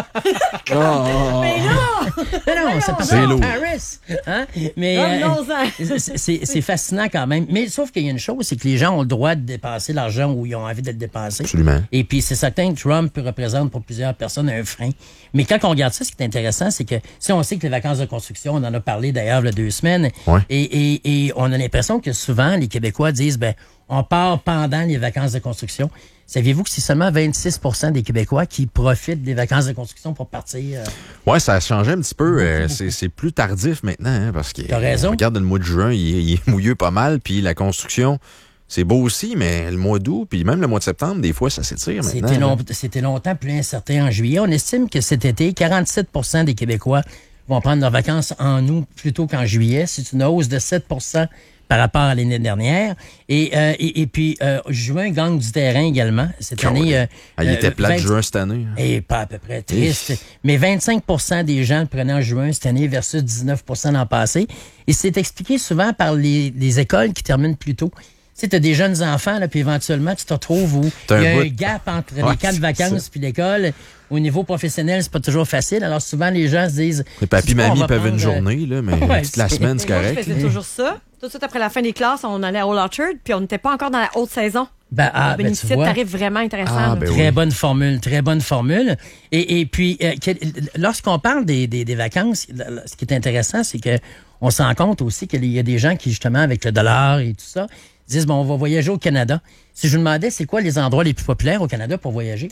Oh. Mais non! Mais non, ça C'est passe lourd. à Paris. Hein? Mais Revenons-en. euh, c'est- c'est c'est fascinant quand même. Mais sauf qu'il y a une chose, c'est que les gens ont le droit de dépenser l'argent où ils ont envie de le dépenser. Absolument. Et puis c'est certain que Trump représente pour plusieurs personnes un frein. Mais quand on regarde ça, ce qui est intéressant, c'est que si on sait que les vacances de construction, on en a parlé d'ailleurs il y a deux semaines, Ouais. et, et, et on a l'impression que souvent les Québécois disent, ben on part pendant les vacances de construction. Saviez-vous que c'est seulement vingt-six pour cent des Québécois qui profitent des vacances de construction pour partir? euh, Ouais, ça a changé un petit peu. euh, c'est, c'est plus tardif maintenant, hein, parce que T'as raison. on regarde le mois de juin, il, est- il est mouilleux pas mal, puis la construction, c'est beau aussi, mais le mois d'août, puis même le mois de septembre, des fois, ça s'étire maintenant. C'était, là. long- c'était longtemps plus incertain en juillet. On estime que cet été, quarante-sept pour cent des Québécois vont prendre leurs vacances en août plutôt qu'en juillet. C'est une hausse de sept pour cent par rapport à l'année dernière. Et, euh, et, et puis, euh, juin gagne du terrain également. Cette Quand année... euh, Ah, il était euh, plat de vingt juin cette année. Et pas à peu près triste. Mais vingt-cinq pour cent des gens le prenaient en juin cette année versus dix-neuf pour cent l'an passé. Et c'est expliqué souvent par les, les écoles qui terminent plus tôt. Tu sais, t'as des jeunes enfants, là, puis éventuellement, tu te retrouves où T'as il y a un un, bout- gap entre Ouais, les camps de c'est vacances ça. puis l'école. Au niveau professionnel, c'est pas toujours facile. Alors souvent, les gens se disent... Les papis, sais-tu quoi, on mamie va peuvent une prendre, euh, journée, là, mais Ouais, toute la c'est- semaine, c'est Et moi, je correct. faisais là. toujours ça. Tout de suite après la fin des classes, on allait à Old Orchard, puis on n'était pas encore dans la haute saison. Ben, ah, On ben, tu bénéficiait de vois. tarifs vraiment intéressants. Ah, là. ben Très oui. bonne formule, très bonne formule. Et, et puis, euh, quel- lorsqu'on parle des, des, des vacances, l- l- ce qui est intéressant, c'est que on se rend compte aussi qu'il y a des gens qui, justement, avec le dollar et tout ça, disent, bon, on va voyager au Canada. Si je vous demandais, c'est quoi les endroits les plus populaires au Canada pour voyager?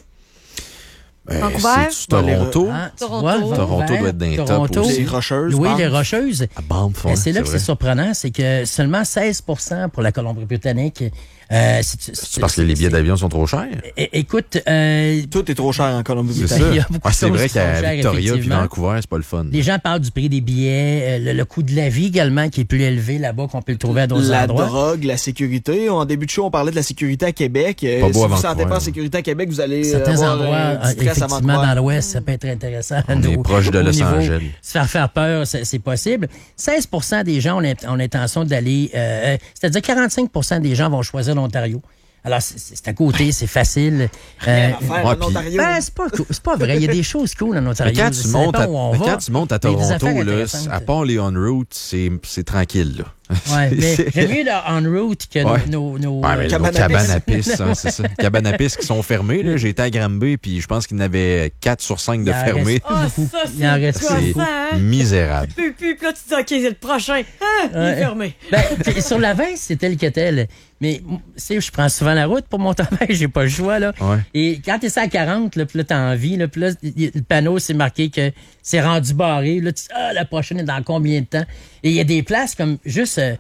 Ben, Vancouver? c'est-tu Toronto. Ah, tu Toronto. vois, Toronto Vancouver, doit être dans les top Toronto. aussi. Les Rocheuses. Oui, Banff. les Rocheuses. À Banff, Mais ouais, c'est là c'est que vrai. c'est surprenant, c'est que seulement seize pour cent pour la Colombie-Britannique. Euh, c'est, C'est parce que les billets d'avion sont trop chers. É- Écoute, euh, Tout est trop cher en C'est Colombie-Britannique. ça. Il y a beaucoup Ouais, de c'est choses vrai qui sont qu'à chères, Victoria puis effectivement. Vancouver, c'est pas le fun. les gens parlent du prix des billets, euh, le, le coût de la vie également qui est plus élevé là-bas qu'on peut le trouver à d'autres La endroits. drogue, la sécurité. En début de show, on parlait de la sécurité à Québec. Euh, Pas beau si à vous ne Vancouver, sentez pas en ouais. sécurité à Québec, vous allez Certains avoir endroits, euh, euh, une petite place à effectivement, Vancouver. dans l'Ouest, ça peut être intéressant. On est proche de au Los niveau- Angeles. Se faire faire peur, c'est, c'est possible. seize pour cent des gens ont, l'int- ont l'intention d'aller... euh, c'est-à-dire quarante-cinq pour cent des gens vont choisir l'Ontario. Alors, c'est, c'est à côté, c'est facile. Euh, Rien à faire ouais, en puis- Ontario. ben, c'est pas, cou- c'est pas vrai. Il y a des choses cool en Ontario. Mais quand tu, Ça montes dépend à, où on mais va. quand tu montes à Il y a des Toronto, affaires là, intéressantes. à part les on-route, c'est, c'est tranquille. Là. Ouais, mais C'est- j'aime mieux le en-route que Ouais. nos... nos, Ouais, mais euh, nos cabanes à cabanes pisse. à pisse, hein, c'est ça. Cabanes à pisse qui sont fermées. Là. J'ai été à Granby, puis je pense qu'il y en avait quatre sur cinq de Il en fermés. reste Ah, beaucoup. ça, Il en c'est reste gossant, beaucoup. hein? Misérable. Puis, puis, puis là, tu te dis, OK, c'est le prochain. Ah, il est Ouais. fermé. Ben, puis sur la vingt, c'est tel que tel. Mais, tu sais, je prends souvent la route pour mon travail, j'ai pas le choix, là. Ouais. Et quand t'es ça à quarante, là, puis là, t'as envie, là, puis là, y- y- le panneau, c'est marqué que c'est rendu barré. Là, tu dis, ah, la prochaine est dans combien de temps? Et il y a des places comme juste euh,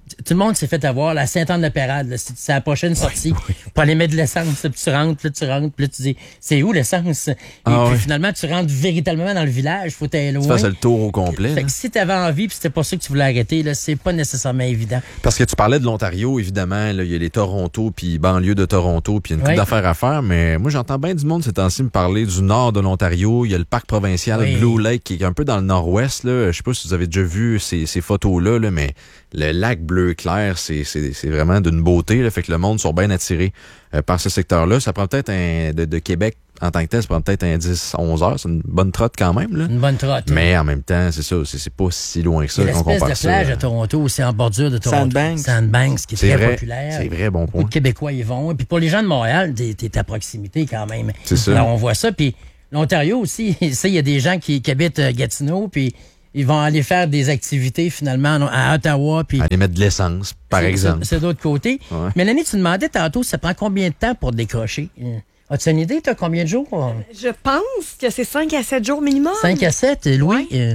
tout le monde s'est fait avoir la Sainte-Anne-de-Pérade. C'est, c'est la prochaine sortie. Oui, oui. Pour aller mettre de l'essence. Puis tu rentres, puis tu rentres, puis là, tu dis, c'est où l'essence? Et ah, puis oui. finalement, tu rentres véritablement dans le village. Faut aller loin. Tu fasses le tour au complet. Fait que si tu avais envie, puis c'était pas ça que tu voulais arrêter, là, c'est pas nécessairement évident. Parce que tu parlais de l'Ontario, évidemment. Il y a les Toronto, puis banlieue de Toronto, puis il y a une couple oui. d'affaires à faire. Mais moi, j'entends bien du monde ces temps-ci me parler du nord de l'Ontario. Il y a le parc provincial oui. Blue Lake qui est un peu dans le nord-ouest. Là. Je sais pas si vous avez déjà vu ces, ces photos-là, là, mais le lac bleu clair, c'est, c'est, c'est vraiment d'une beauté. Là, fait que le monde sont bien attirés euh, par ce secteur-là. Ça prend peut-être un de, de Québec en tant que tel, ça prend peut-être un dix à onze heures. C'est une bonne trotte quand même. Là. Une bonne trotte. Mais en même temps, c'est ça. C'est, c'est pas si loin que ça. Il y a qu'on l'espèce compare de plage ça, à Toronto, aussi en bordure de Toronto. Sandbanks. Sandbanks, qui est c'est très vrai, populaire. C'est vrai, bon point. Beaucoup de Québécois y vont. Et puis pour les gens de Montréal, t'es, t'es à proximité quand même. C'est ça. Alors on voit ça. Puis l'Ontario aussi, il y a des gens qui, qui habitent Gatineau, puis ils vont aller faire des activités finalement à Ottawa. Puis aller mettre de l'essence, par c'est, exemple. C'est, c'est d'autre côté. Ouais. Mélanie, tu demandais tantôt, ça prend combien de temps pour décrocher? As-tu une idée, t'as combien de jours? Je pense que c'est cinq à sept jours minimum. cinq à sept, Louis? Ouais.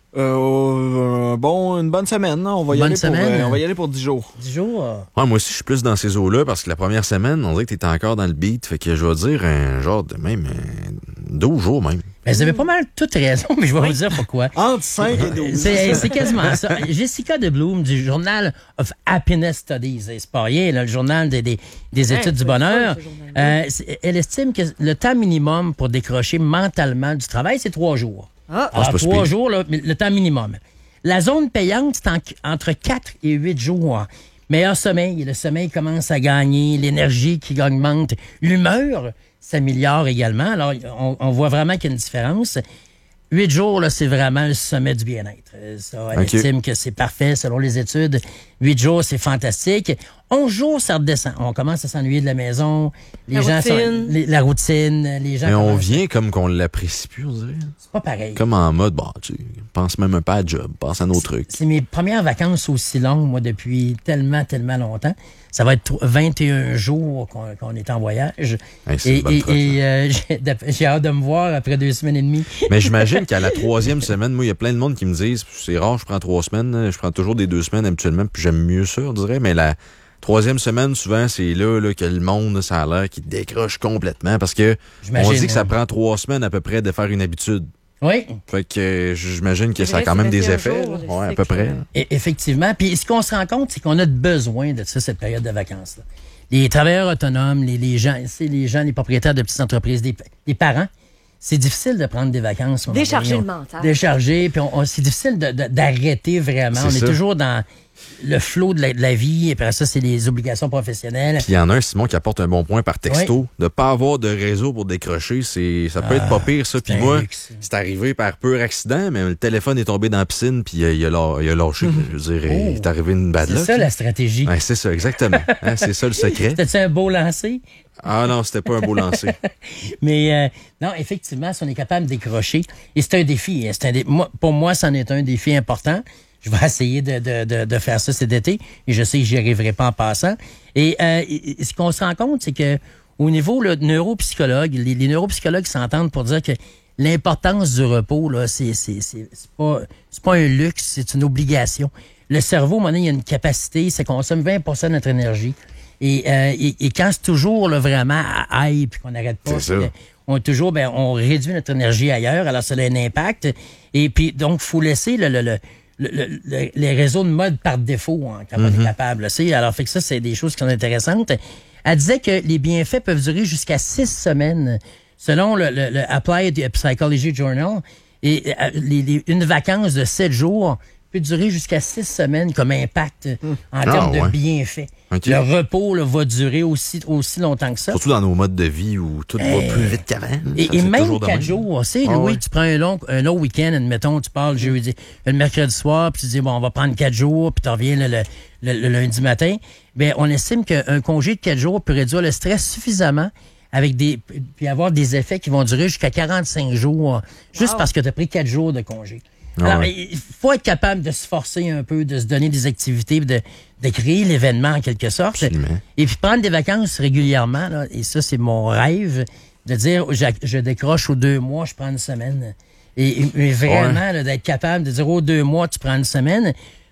Euh, bon, une bonne semaine. On va y, bonne aller, semaine. Pour, euh, on va y aller pour dix jours. dix jours? Ouais, moi aussi, je suis plus dans ces eaux-là parce que la première semaine, on dirait que t'es encore dans le beat. Fait que je vais dire un genre de même douze jours même. Ben, vous avez pas mal toutes raison, mais je vais oui. vous dire pourquoi. Entre cinq et douze. C'est, c'est quasiment ça. Jessica de Bloom du Journal of Happiness Studies, c'est pas rien, là, le journal des, des, des études ouais, du bonheur, euh, elle estime que le temps minimum pour décrocher mentalement du travail, c'est trois jours. Ah. Alors, ah, trois jours, là, le temps minimum. La zone payante, c'est en, entre quatre et huit jours. Meilleur sommeil, le sommeil commence à gagner, l'énergie qui augmente, l'humeur s'améliore également. Alors, on, on voit vraiment qu'il y a une différence. Huit jours, là, c'est vraiment le sommet du bien-être. Ça, elle okay. estime que c'est parfait selon les études. Huit jours, c'est fantastique. Onze jours, ça redescend. On commence à s'ennuyer de la maison. Les la gens routine. Sont, les, la routine. Les gens Mais on commencent... vient comme qu'on l'apprécie plus, on dirait. C'est pas pareil. Comme en mode, bon, tu penses même un peu à la job, pense à nos c'est, trucs. C'est mes premières vacances aussi longues, moi, depuis tellement, tellement longtemps. Ça va être vingt et un jours qu'on, qu'on est en voyage. Hey, c'est et une bonne trotte, et, et euh, j'ai, j'ai hâte de me voir après deux semaines et demie. Mais j'imagine qu'à la troisième semaine, moi, il y a plein de monde qui me disent, c'est rare, je prends trois semaines, je prends toujours des deux semaines habituellement, puis j'aime mieux ça, on dirait, mais la troisième semaine, souvent, c'est là, là que le monde, ça a l'air qui décroche complètement, parce que j'imagine, on dit que ça prend trois semaines à peu près de faire une habitude. Oui. Fait que euh, j'imagine que c'est ça a quand même des effets. Jour, ouais, à peu près. Et, effectivement. Puis ce qu'on se rend compte, c'est qu'on a besoin de ça, cette période de vacances-là. Les travailleurs autonomes, les, les gens, c'est les gens, les propriétaires de petites entreprises, les, les parents, c'est difficile de prendre des vacances. Décharger le mental. Décharger, puis on, on, c'est difficile de, de, d'arrêter vraiment. C'est on ça. Est toujours dans le flot de la, de la vie, et après ça, c'est les obligations professionnelles. Puis il y en a un, Simon, qui apporte un bon point par texto. Oui. De pas avoir de réseau pour décrocher, c'est ça peut ah, être pas pire, ça. Puis moi, luxe. C'est arrivé par pur accident, mais le téléphone est tombé dans la piscine, puis il a, il a, il a lâché. Mm-hmm. Je veux dire, oh. il est arrivé une bad luck. C'est ça, la stratégie. Ouais, c'est ça, exactement. hein, c'est ça, le secret. C'était-tu un beau lancer? Ah non, c'était pas un beau lancer. Mais euh, non, effectivement, si on est capable de décrocher, et c'est un défi. C'est un dé... moi, pour moi, c'en est un défi important. Je vais essayer de, de, de, de faire ça cet été, et je sais que j'y arriverai pas en passant. Et, euh, et ce qu'on se rend compte, c'est que au niveau là, neuropsychologue, les, les neuropsychologues s'entendent pour dire que l'importance du repos, là, c'est, c'est, c'est, c'est pas, c'est pas un luxe, c'est une obligation. Le cerveau, maintenant, il y a une capacité, ça consomme vingt pour cent de notre énergie. Et, euh, et, et quand c'est toujours là, vraiment à aïe, puis qu'on n'arrête pas, c'est ça. On toujours, ben, on réduit notre énergie ailleurs, alors ça a un impact. Et puis, donc, il faut laisser le, le, le, le, le, les réseaux de mode par défaut hein, quand mm-hmm. on est capable. Là, alors, fait que ça, c'est des choses qui sont intéressantes. Elle disait que les bienfaits peuvent durer jusqu'à six semaines. Selon le, le, le Applied Psychology Journal, et, euh, les, les, une vacance de sept jours peut durer jusqu'à six semaines comme impact mmh. en ah, termes ouais. de bienfaits. Okay. Le repos là, va durer aussi, aussi longtemps que ça. Surtout dans nos modes de vie où tout euh, va plus vite qu'avant. Et, et même quatre jours. Tu sais, ah, Louis, ouais. tu prends un long, un long week-end, admettons, tu parles jeudi, le mercredi soir, puis tu dis, bon, on va prendre quatre jours, puis tu reviens le, le, le, le lundi matin. Bien, on estime qu'un congé de quatre jours peut réduire le stress suffisamment avec des puis avoir des effets qui vont durer jusqu'à quarante-cinq jours, juste wow. parce que tu as pris quatre jours de congé. Ah Alors, ouais. il faut être capable de se forcer un peu, de se donner des activités, de, de créer l'événement en quelque sorte. Absolument. Et puis prendre des vacances régulièrement, là, et ça, c'est mon rêve, de dire, je, je décroche aux deux mois, je prends une semaine. Et, et vraiment, ouais. là, d'être capable de dire, aux deux mois, tu prends une semaine.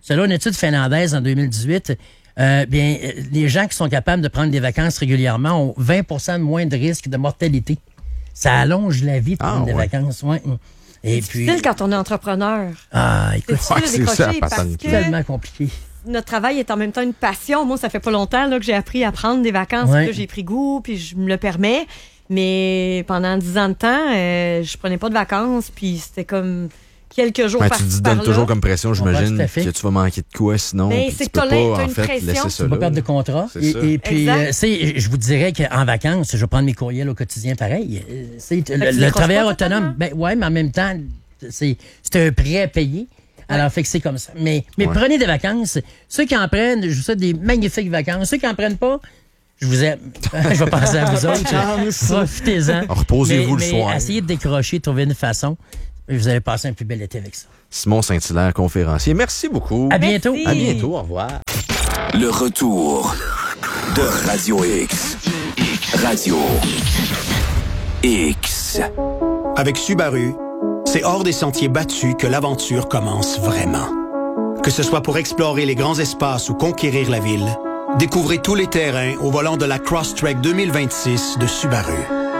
selon une étude finlandaise en deux mille dix-huit, euh, bien, les gens qui sont capables de prendre des vacances régulièrement ont vingt pour cent de moins de risque de mortalité. Ça allonge la vie de prendre ah, des ouais. vacances. Ouais. Et c'est puis, difficile quand on est entrepreneur. Ah, écoute, c'est difficile de décrocher parce que c'est tellement compliqué. Notre travail est en même temps une passion. Moi, ça fait pas longtemps là, que j'ai appris à prendre des vacances. Ouais. Là, j'ai pris goût, puis je me le permets. Mais pendant dix ans de temps, euh, je prenais pas de vacances, puis c'était comme quelques jours ouais, par-ci, tu te par-là. donnes toujours comme pression, j'imagine, ouais, que tu vas manquer de quoi sinon. Mais tu c'est peux que pas, t'as en une fait, pression. laisser ça Tu vas là. perdre de contrat. C'est et, ça. et puis, euh, je vous dirais qu'en vacances, je vais prendre mes courriels au quotidien pareil. C'est, le le travailleur autonome, ben ouais, mais en même temps, c'est, c'est un prêt à payer. Alors, fait que c'est comme ça. Mais, mais ouais. prenez des vacances. Ceux qui en prennent, je vous souhaite des magnifiques vacances. Ceux qui en prennent pas, je vous aime. Je vais penser à vous autres. Profitez-en. Reposez-vous mais, le mais soir. Essayez de décrocher, trouver une façon. Vous allez passer un plus bel été avec ça. Simon Saint-Hilaire, conférencier. Merci beaucoup. À bientôt. À bientôt. Au revoir. Le retour de Radio X. Radio X. Avec Subaru, c'est hors des sentiers battus que l'aventure commence vraiment. Que ce soit pour explorer les grands espaces ou conquérir la ville, découvrez tous les terrains au volant de la Crosstrek deux mille vingt-six de Subaru.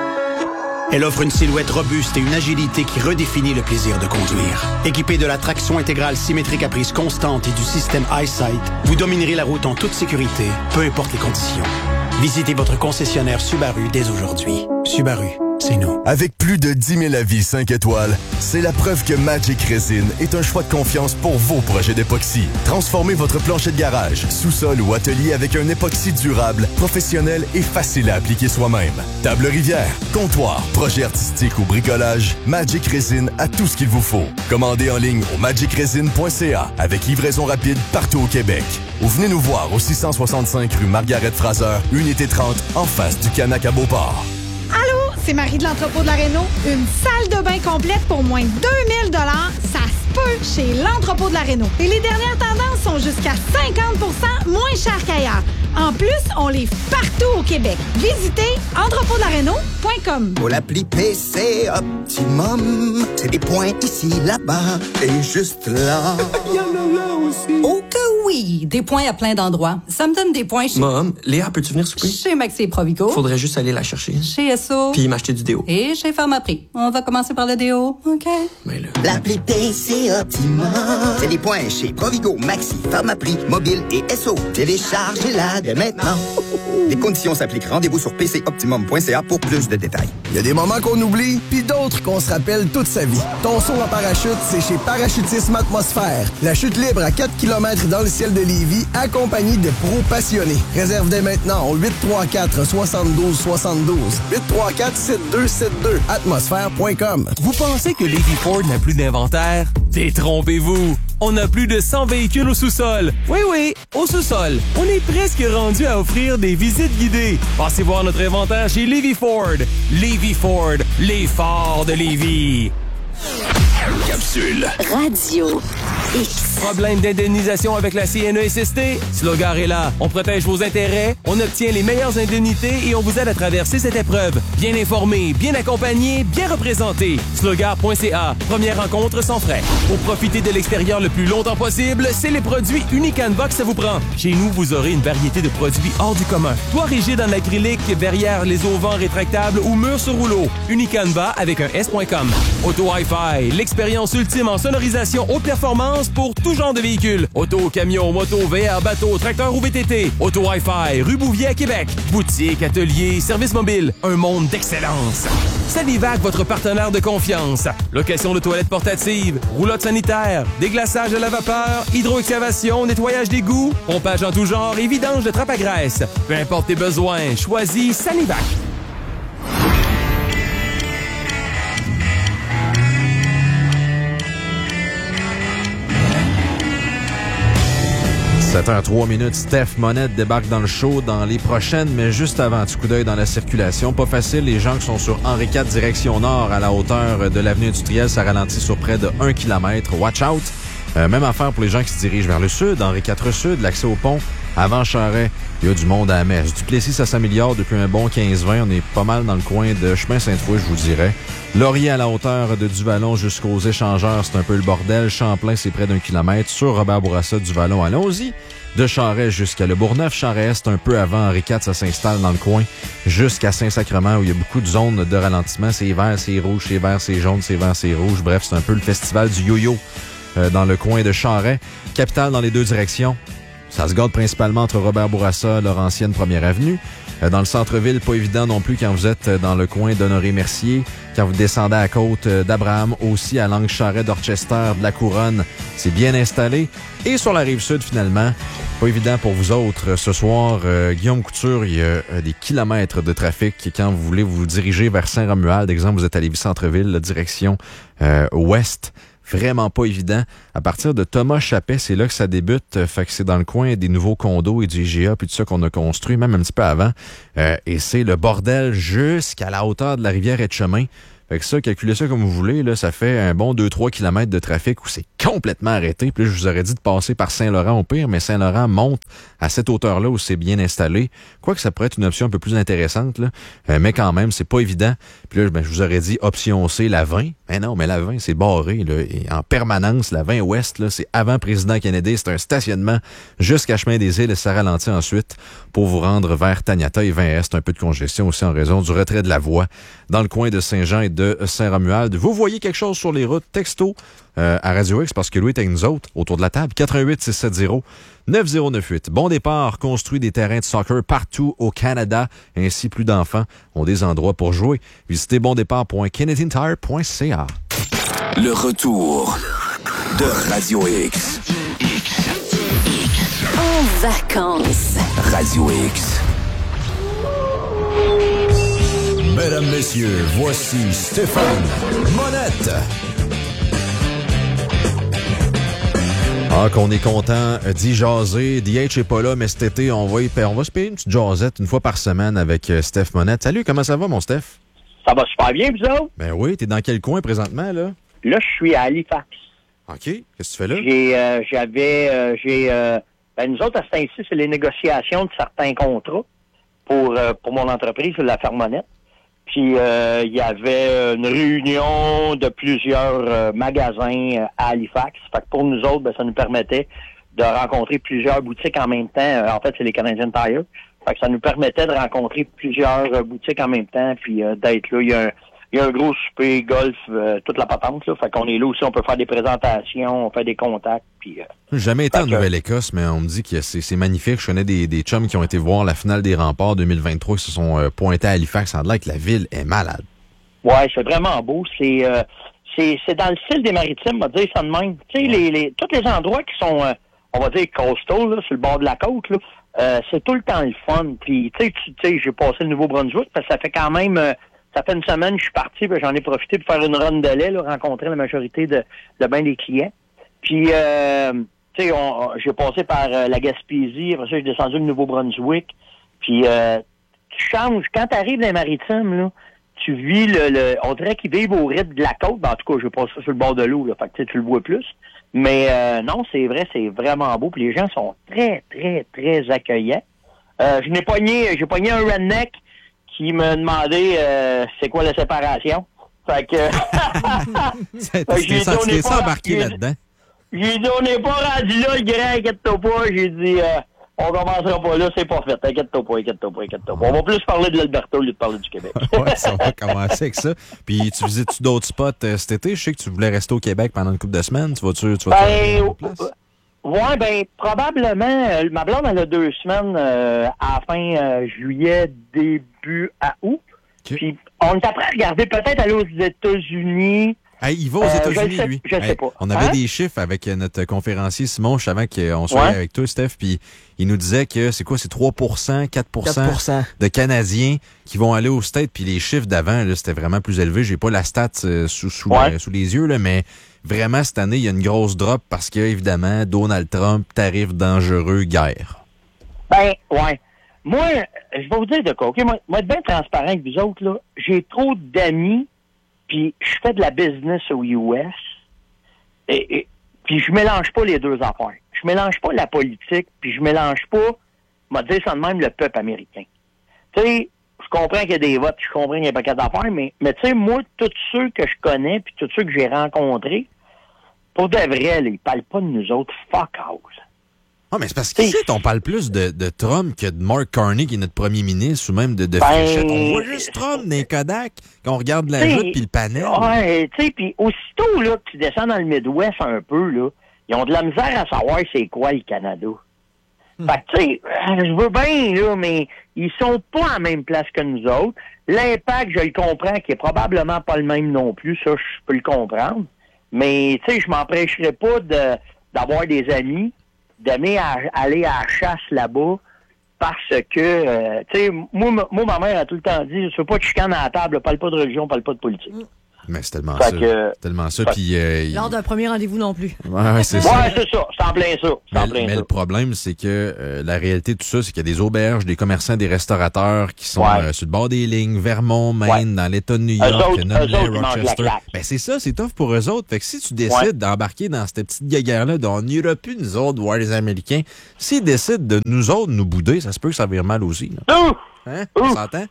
Elle offre une silhouette robuste et une agilité qui redéfinit le plaisir de conduire. Équipée de la traction intégrale symétrique à prise constante et du système EyeSight, vous dominerez la route en toute sécurité, peu importe les conditions. Visitez votre concessionnaire Subaru dès aujourd'hui. Subaru, c'est nous. Avec plus de dix mille avis cinq étoiles, c'est la preuve que Magic Resin est un choix de confiance pour vos projets d'époxy. Transformez votre plancher de garage, sous-sol ou atelier avec un époxy durable, professionnel et facile à appliquer soi-même. Table rivière, comptoir, projet artistique ou bricolage, Magic Resin a tout ce qu'il vous faut. Commandez en ligne au magic resin point c a avec livraison rapide partout au Québec. Ou venez nous voir au six cent soixante-cinq rue Margaret-Fraser, unité trente, en face du Canac à Beauport. Allô, c'est Marie de l'entrepôt de la Réno. Une salle de bain complète pour moins de deux mille dollars, ça se peut chez l'entrepôt de la Réno. Et les dernières tendances sont jusqu'à cinquante pour cent moins chères qu'ailleurs. En plus, on livre partout au Québec. Visitez entrepôt de la réno point com. Pour l'appli P C Optimum, c'est des points ici, là-bas et juste là. Il y en a là aussi. Oh que oui, des points à plein d'endroits. Ça me donne des points chez... Mom, Léa, peux-tu venir souper? Chez Maxi et Provigo. Faudrait juste aller la chercher. Chez S O. Puis m'acheter du déo. Et chez Pharmaprix. On va commencer par le déo, OK? Mais là... L'appli P C Optimum, c'est des points chez Provigo, Maxi, Pharmaprix, Mobile et S O. Téléchargez-la dès maintenant. Les conditions s'appliquent. Rendez-vous sur p c optimum point c a pour plus de détails. Il y a des moments qu'on oublie, puis d'autres qu'on se rappelle toute sa vie. Ton saut en parachute, c'est chez Parachutisme Atmosphère. La chute libre à quatre kilomètres dans le ciel de Lévis, accompagnée de pros passionnés. Réserve dès maintenant au huit trois quatre, soixante-douze soixante-douze. huit trois quatre, sept deux sept deux. atmosphère point com. Vous pensez que Lévis Ford n'a plus d'inventaire? Détrompez-vous! On a plus de cent véhicules au sous-sol. Oui, oui, au sous-sol. On est presque rendu à offrir des visites guidées. Passez voir notre inventaire chez Lévis Ford. Lévis Ford, les forts de Lévis. Capsule. Radio X. Problème d'indemnisation avec la C N E S S T? Slogar est là. On protège vos intérêts, on obtient les meilleures indemnités et on vous aide à traverser cette épreuve. Bien informé, bien accompagné, bien représenté. slogar point c a. Première rencontre sans frais. Pour profiter de l'extérieur le plus longtemps possible, c'est les produits Unicanva que ça vous prend. Chez nous, vous aurez une variété de produits hors du commun. Toit rigide en acrylique, verrière les auvents rétractables ou murs sur rouleau. Unicanva avec un S point com. Auto Hi-Fi, l'expérience ultime en sonorisation haute performance pour tout genre de véhicules. Auto, camion, moto, V R, bateau, tracteur ou V T T. Auto Hi-Fi, rue Bouvier à Québec. Boutique, atelier, service mobile. Un monde d'excellence. Sanivac, votre partenaire de confiance. Location de toilettes portatives, roulotte sanitaire, déglaçage à la vapeur, hydroexcavation, nettoyage d'égouts, pompage en tout genre et vidange de trappe à graisse. Peu importe tes besoins, choisis Sanivac. sept heures trois minutes, Steph Monette débarque dans le show dans les prochaines, mais juste avant, un petit coup d'œil dans la circulation. Pas facile, les gens qui sont sur Henri quatre direction nord à la hauteur de l'avenue industrielle, ça ralentit sur près de un kilomètre. Watch out! Euh, même affaire pour les gens qui se dirigent vers le sud, Henri quatre Sud, l'accès au pont Avant Charest, il y a du monde à la messe. Duplessis, ça s'améliore depuis un bon quinze vingt. On est pas mal dans le coin de Chemin-Sainte-Foy, je vous dirais. Laurier à la hauteur de Duvalon jusqu'aux échangeurs, c'est un peu le bordel. Champlain, c'est près d'un kilomètre. Sur Robert Bourassa, Duvalon, allons-y. De Charest jusqu'à Le Bourgneuf. Charest, un peu avant Henri quatre, ça s'installe dans le coin. Jusqu'à Saint-Sacrement, où il y a beaucoup de zones de ralentissement. C'est vert, c'est rouge, c'est vert, c'est jaune, c'est vert, c'est rouge. Bref, c'est un peu le festival du yo-yo euh, dans le coin de Charest. Capitale dans les deux directions. Ça se garde principalement entre Robert Bourassa, Laurentienne, Première Avenue. Dans le centre-ville, pas évident non plus quand vous êtes dans le coin d'Honoré-Mercier. Quand vous descendez à la côte d'Abraham, aussi à l'angle Charest, d'Orchester, de la Couronne, c'est bien installé. Et sur la Rive-Sud, finalement, pas évident pour vous autres. Ce soir, euh, Guillaume Couture, il y a euh, des kilomètres de trafic quand vous voulez vous diriger vers Saint-Romuald. Exemple, vous êtes à Lévis-Centreville, la direction euh, ouest. Vraiment pas évident. À partir de Thomas Chappet, c'est là que ça débute. Fait que c'est dans le coin des nouveaux condos et du I G A puis tout ça qu'on a construit, même un petit peu avant. Euh, et c'est le bordel jusqu'à la hauteur de la rivière Etchemin. Fait que ça, calculez ça comme vous voulez, là, ça fait un bon deux trois kilomètres de trafic où c'est complètement arrêté. Puis là, je vous aurais dit de passer par Saint-Laurent au pire, mais Saint-Laurent monte à cette hauteur-là où c'est bien installé. Quoique ça pourrait être une option un peu plus intéressante, là. Euh, mais quand même, c'est pas évident. Puis là, ben, je vous aurais dit option C, la vingt. Mais non, mais la vingt, c'est barré, là. Et en permanence, la vingt ouest, là, c'est avant Président Kennedy. C'est un stationnement jusqu'à Chemin des Îles et ça ralentit ensuite pour vous rendre vers Taniata et vingt est. Un peu de congestion aussi en raison du retrait de la voie dans le coin de Saint-Jean et de Saint-Romuald. Vous voyez quelque chose sur les routes, texto euh, à Radio X parce que Louis est avec nous autres autour de la table. quatre un huit six sept zéro neuf zéro neuf huit. Bon départ, construit des terrains de soccer partout au Canada. Ainsi, plus d'enfants ont des endroits pour jouer. Visitez bondépart point canadian tire point c a. Le retour de Radio X. En vacances. Radio X. Mesdames, Messieurs, voici Stéphane Monette. Ah, qu'on est content d'y jaser. D H est pas là, mais cet été, on va, y, on va se payer une petite jasette une fois par semaine avec Steph Monette. Salut, comment ça va, mon Steph? Ça va super bien, vous autres? Ben oui, t'es dans quel coin présentement, là? Là, je suis à Halifax. OK. Qu'est-ce que tu fais là? J'ai, euh, j'avais, euh, j'ai, euh, ben nous autres, à ce temps-ci, c'est les négociations de certains contrats pour, euh, pour mon entreprise, la Fermonette. Puis, euh, il y avait une réunion de plusieurs euh, magasins à Halifax. Fait que pour nous autres, ben, ça nous permettait de rencontrer plusieurs boutiques en même temps. Euh, en fait, c'est les Canadian Tire. Fait que ça nous permettait de rencontrer plusieurs euh, boutiques en même temps, puis euh, d'être là. Il y a un, il y a un gros souper, golf, euh, toute la patente, là. Fait qu'on est là aussi, on peut faire des présentations, on fait des contacts, puis... Euh, J'ai jamais été en Nouvelle-Écosse, mais on me dit que c'est, c'est magnifique. Je connais des, des chums qui ont été voir la finale des Remparts deux mille vingt-trois, qui se sont euh, pointés à Halifax. Ça a l'air que la ville est malade. Ouais, c'est vraiment beau. C'est euh, c'est, c'est dans le style des Maritimes, on va dire ça de même. Tu sais, les, les, tous les endroits qui sont, euh, on va dire, coastal, là, sur le bord de la côte, là, euh, c'est tout le temps le fun. Puis, tu sais, tu sais, j'ai passé le Nouveau-Brunswick, parce que ça fait quand même... Euh, ça fait une semaine que je suis parti, puis j'en ai profité pour faire une run de lait, là, rencontrer la majorité de, de bien des clients. Puis, euh, tu sais, j'ai passé par euh, la Gaspésie, après ça, j'ai descendu le Nouveau-Brunswick. Puis, euh, tu changes. Quand tu arrives dans les Maritimes, là, tu vis le... le on dirait qu'ils vivent au rythme de la côte. Ben, en tout cas, je passe ça sur le bord de l'eau, là, fait que tu le vois plus. Mais euh, non, c'est vrai, c'est vraiment beau. Puis les gens sont très, très, très accueillants. Euh, je n'ai pogné, j'ai pogné un redneck qui me demandait euh, c'est quoi la séparation. Fait que... fait que j'ai dit, on n'est pas embarqué là-dedans. J'ai dit, on n'est pas rendu là, le grand, inquiète-toi pas. J'ai dit, euh, on commencera pas là, c'est pas fait. Inquiète-toi pas, inquiète-toi pas, inquiète-toi pas. On va plus parler de l'Alberta au lieu de parler du Québec. Ouais, ça va commencer avec ça. Puis, tu visites-tu d'autres spots euh, cet été? Je sais que tu voulais rester au Québec pendant une couple de semaines. Tu vas-tu... Tu vas ben, euh, ouais, ben, probablement, euh, ma blonde, elle a deux semaines euh, à la fin euh, juillet, début à août. Okay. Puis, on est après à regarder peut-être aller aux États-Unis. Hey, il va aux États-Unis, euh, lui. Je sais hey, pas. On avait hein? des chiffres avec notre conférencier Simon, je savais qu'on soit ouais. avec toi, Steph, puis il nous disait que c'est quoi, c'est trois pour cent, quatre pour cent, quatre pour cent de Canadiens qui vont aller aux States, puis les chiffres d'avant, là, c'était vraiment plus élevé. J'ai pas la stat euh, sous, sous, ouais. euh, sous les yeux, là, mais vraiment, cette année, il y a une grosse drop parce que, évidemment, Donald Trump, tarif dangereux, guerre. Ben, ouais. Moi, je vais vous dire de quoi, OK? Moi, moi être bien transparent avec vous autres, là, j'ai trop d'amis, puis je fais de la business aux U S, et, et puis je mélange pas les deux affaires. Je mélange pas la politique, puis je mélange pas m'a dit ça de même, le peuple américain. Tu sais, je comprends qu'il y a des votes, je comprends qu'il y a un paquet d'affaires, mais, mais tu sais, moi, tous ceux que je connais, puis tous ceux que j'ai rencontrés, pour de vrai, là, ils parlent pas de nous autres. Fuck out. Ah, mais c'est parce qu'ici, on parle plus de, de Trump que de Mark Carney, qui est notre premier ministre, ou même de, de Ben, Fréchette. On voit juste Trump dans les Kodak, quand on regarde la joute puis le panel. Ouais, tu sais, puis aussitôt là, que tu descends dans le Midwest un peu, là, ils ont de la misère à savoir c'est quoi le Canada. Hmm. Fait que, tu sais, je veux bien, là, mais ils sont pas à la même place que nous autres. L'impact, je le comprends, qui est probablement pas le même non plus, ça, je peux le comprendre. Mais, tu sais, je m'empêcherais pas de, d'avoir des amis, d'aimer à, aller à la chasse là-bas, parce que, euh, tu sais, moi, moi, ma mère a tout le temps dit, je veux pas de chicane à la table, parle pas de religion, parle pas de politique. Mm. Mais c'est tellement fait ça. Que, tellement ça. Puis, euh, lors d'un premier rendez-vous non plus. Ouais, c'est ça. Ouais, c'est ça. C'est en plein ça. C'est mais en plein mais ça. le problème, c'est que euh, la réalité de tout ça, c'est qu'il y a des auberges, des commerçants, des restaurateurs qui sont ouais. euh, sur le bord des lignes, Vermont, Maine, ouais. dans l'État de New York, autres, Nunley, Rochester. Ben, c'est ça, c'est tough pour eux autres. Fait que si tu décides ouais. d'embarquer dans cette petite guéguerre-là, on n'ira plus, nous autres, voir les Américains, s'ils décident de nous autres nous bouder, ça se peut que ça vire mal aussi. Là. Ouf! Hein? On s'entend?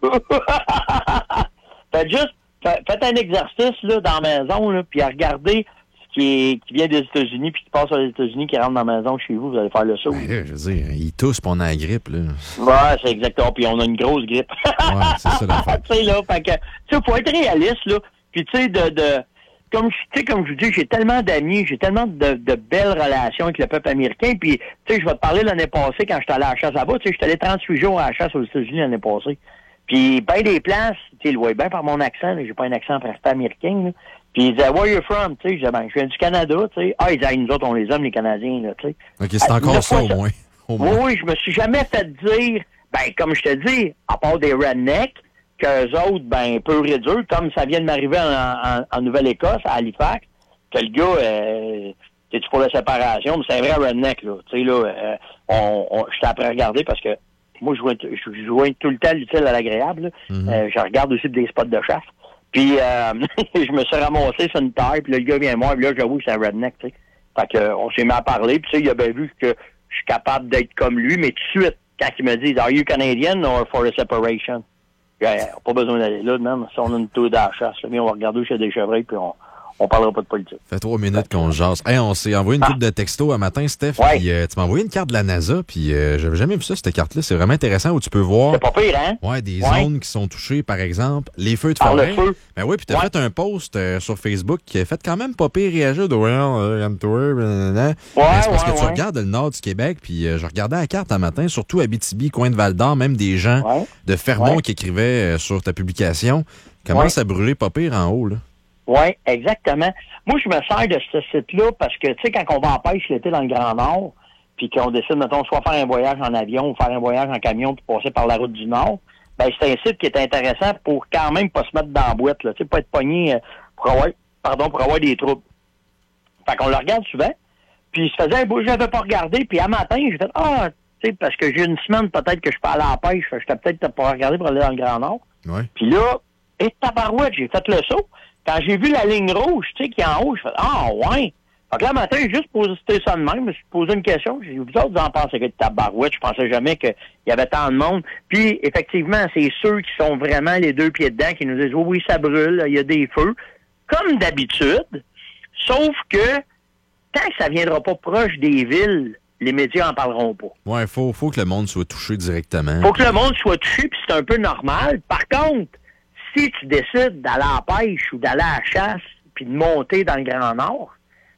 Faites juste Faites un exercice là, dans la maison, là, puis à regarder ce qui, est, qui vient des États-Unis, puis qui passe aux États-Unis, qui rentre dans la maison chez vous, vous allez faire le saut. Ben là, je veux dire, ils toussent, puis on a la grippe. Là. Ouais, c'est exactement. Puis on a une grosse grippe. Ouais, c'est ça l'affaire. Tu sais, là, fait que, tu sais, faut être réaliste, là. Puis, tu sais, de, de, comme, tu sais, comme je vous dis, j'ai tellement d'amis, j'ai tellement de, de belles relations avec le peuple américain. Puis, tu sais, je vais te parler l'année passée, quand j'étais allé à la chasse là-bas, tu sais, j'étais allé trente-huit jours à la chasse aux États-Unis l'année passée. Puis, ben des places, tu sais, le voyez bien par mon accent, là, j'ai pas un accent presque américain, là. Puis, ils disaient, where you from? Tu sais, je disais, ben, je viens du Canada, tu sais. Ah, ils disaient, nous autres, on les aime, les Canadiens, là, tu sais. OK, c'est encore ah, ça, au moins. au moins. Oui, oui, je me suis jamais fait dire, ben, comme je te dis, à part des rednecks, qu'eux autres, ben, peu réduits, comme ça vient de m'arriver en, en, en Nouvelle-Écosse, à Halifax, que le gars, euh, t'es-tu pour la séparation, mais c'est un vrai redneck, là. Tu sais, là, euh, on, on, j'étais après à regarder parce que moi, je jouais, je jouais tout le temps l'utile à l'agréable. Mm-hmm. Euh, je regarde aussi des spots de chasse. Puis, euh, je me suis ramassé sur une taille, puis là, le gars vient moi, puis là, j'avoue que c'est un redneck, tu sais. Fait que, euh, on s'est mis à parler, puis tu sais, il a bien vu que je suis capable d'être comme lui, mais tout de suite, quand il me dit, are you Canadian or for a separation? Yeah, pas besoin d'aller là, même. Si on a une tour de la chasse, là, on va regarder où il y a des chevreuils, puis on, on parlera pas de politique. Ça fait trois minutes qu'on jase. Hey, on s'est envoyé une couple ah. de textos un matin, Steph. Ouais. Puis euh, tu m'as envoyé une carte de la NASA, puis euh, j'avais jamais vu ça, cette carte-là. C'est vraiment intéressant où tu peux voir. C'est pas pire, hein? Ouais, des ouais. zones qui sont touchées, par exemple, les feux de Par forêt. le feu. Ben oui, puis t'as ouais. fait un post euh, sur Facebook qui a fait quand même pas pire réagir de well, uh, I'm tour, blablabla. Ouais, c'est parce ouais, que tu ouais. regardes le nord du Québec, puis euh, je regardais la carte un matin, surtout Abitibi, coin de Val-d'Or, même des gens ouais. de Fermont ouais. qui écrivaient euh, sur ta publication. Comment ouais. ça brûlait pas pire en haut, là? Oui, exactement. Moi, je me sers de ce site-là parce que, tu sais, quand on va en pêche l'été dans le Grand Nord, puis qu'on décide, mettons, soit faire un voyage en avion ou faire un voyage en camion puis passer par la route du Nord, ben c'est un site qui est intéressant pour quand même pas se mettre dans la boîte, là, tu sais, pas être pogné pour avoir, pardon, pour avoir des troubles. Fait qu'on le regarde souvent, puis ça faisait un bout, je l'avais pas regardé, puis à matin, j'ai fait, ah, tu sais, parce que j'ai une semaine, peut-être que je peux aller à la pêche, je t'ai peut-être pas regardé pour aller dans le Grand Nord. Ouais. Puis là, et tabarouette, j'ai fait le saut. Quand j'ai vu la ligne rouge, tu sais, qui est en haut, je fais « Ah, ouais! » Fait que là, matin, j'ai juste posé ça de même, je me suis posé une question. J'ai dit, vous autres, vous en pensez que de tabarouette? Je pensais jamais qu'il y avait tant de monde. Puis, effectivement, c'est ceux qui sont vraiment les deux pieds dedans qui nous disent « Oui, oui, ça brûle, il y a des feux. » Comme d'habitude, sauf que tant que ça viendra pas proche des villes, les médias en parleront pas. Ouais, faut, faut que le monde soit touché directement. Faut que le monde soit touché, puis c'est un peu normal. Par contre, si tu décides d'aller à la pêche ou d'aller à la chasse puis de monter dans le Grand Nord,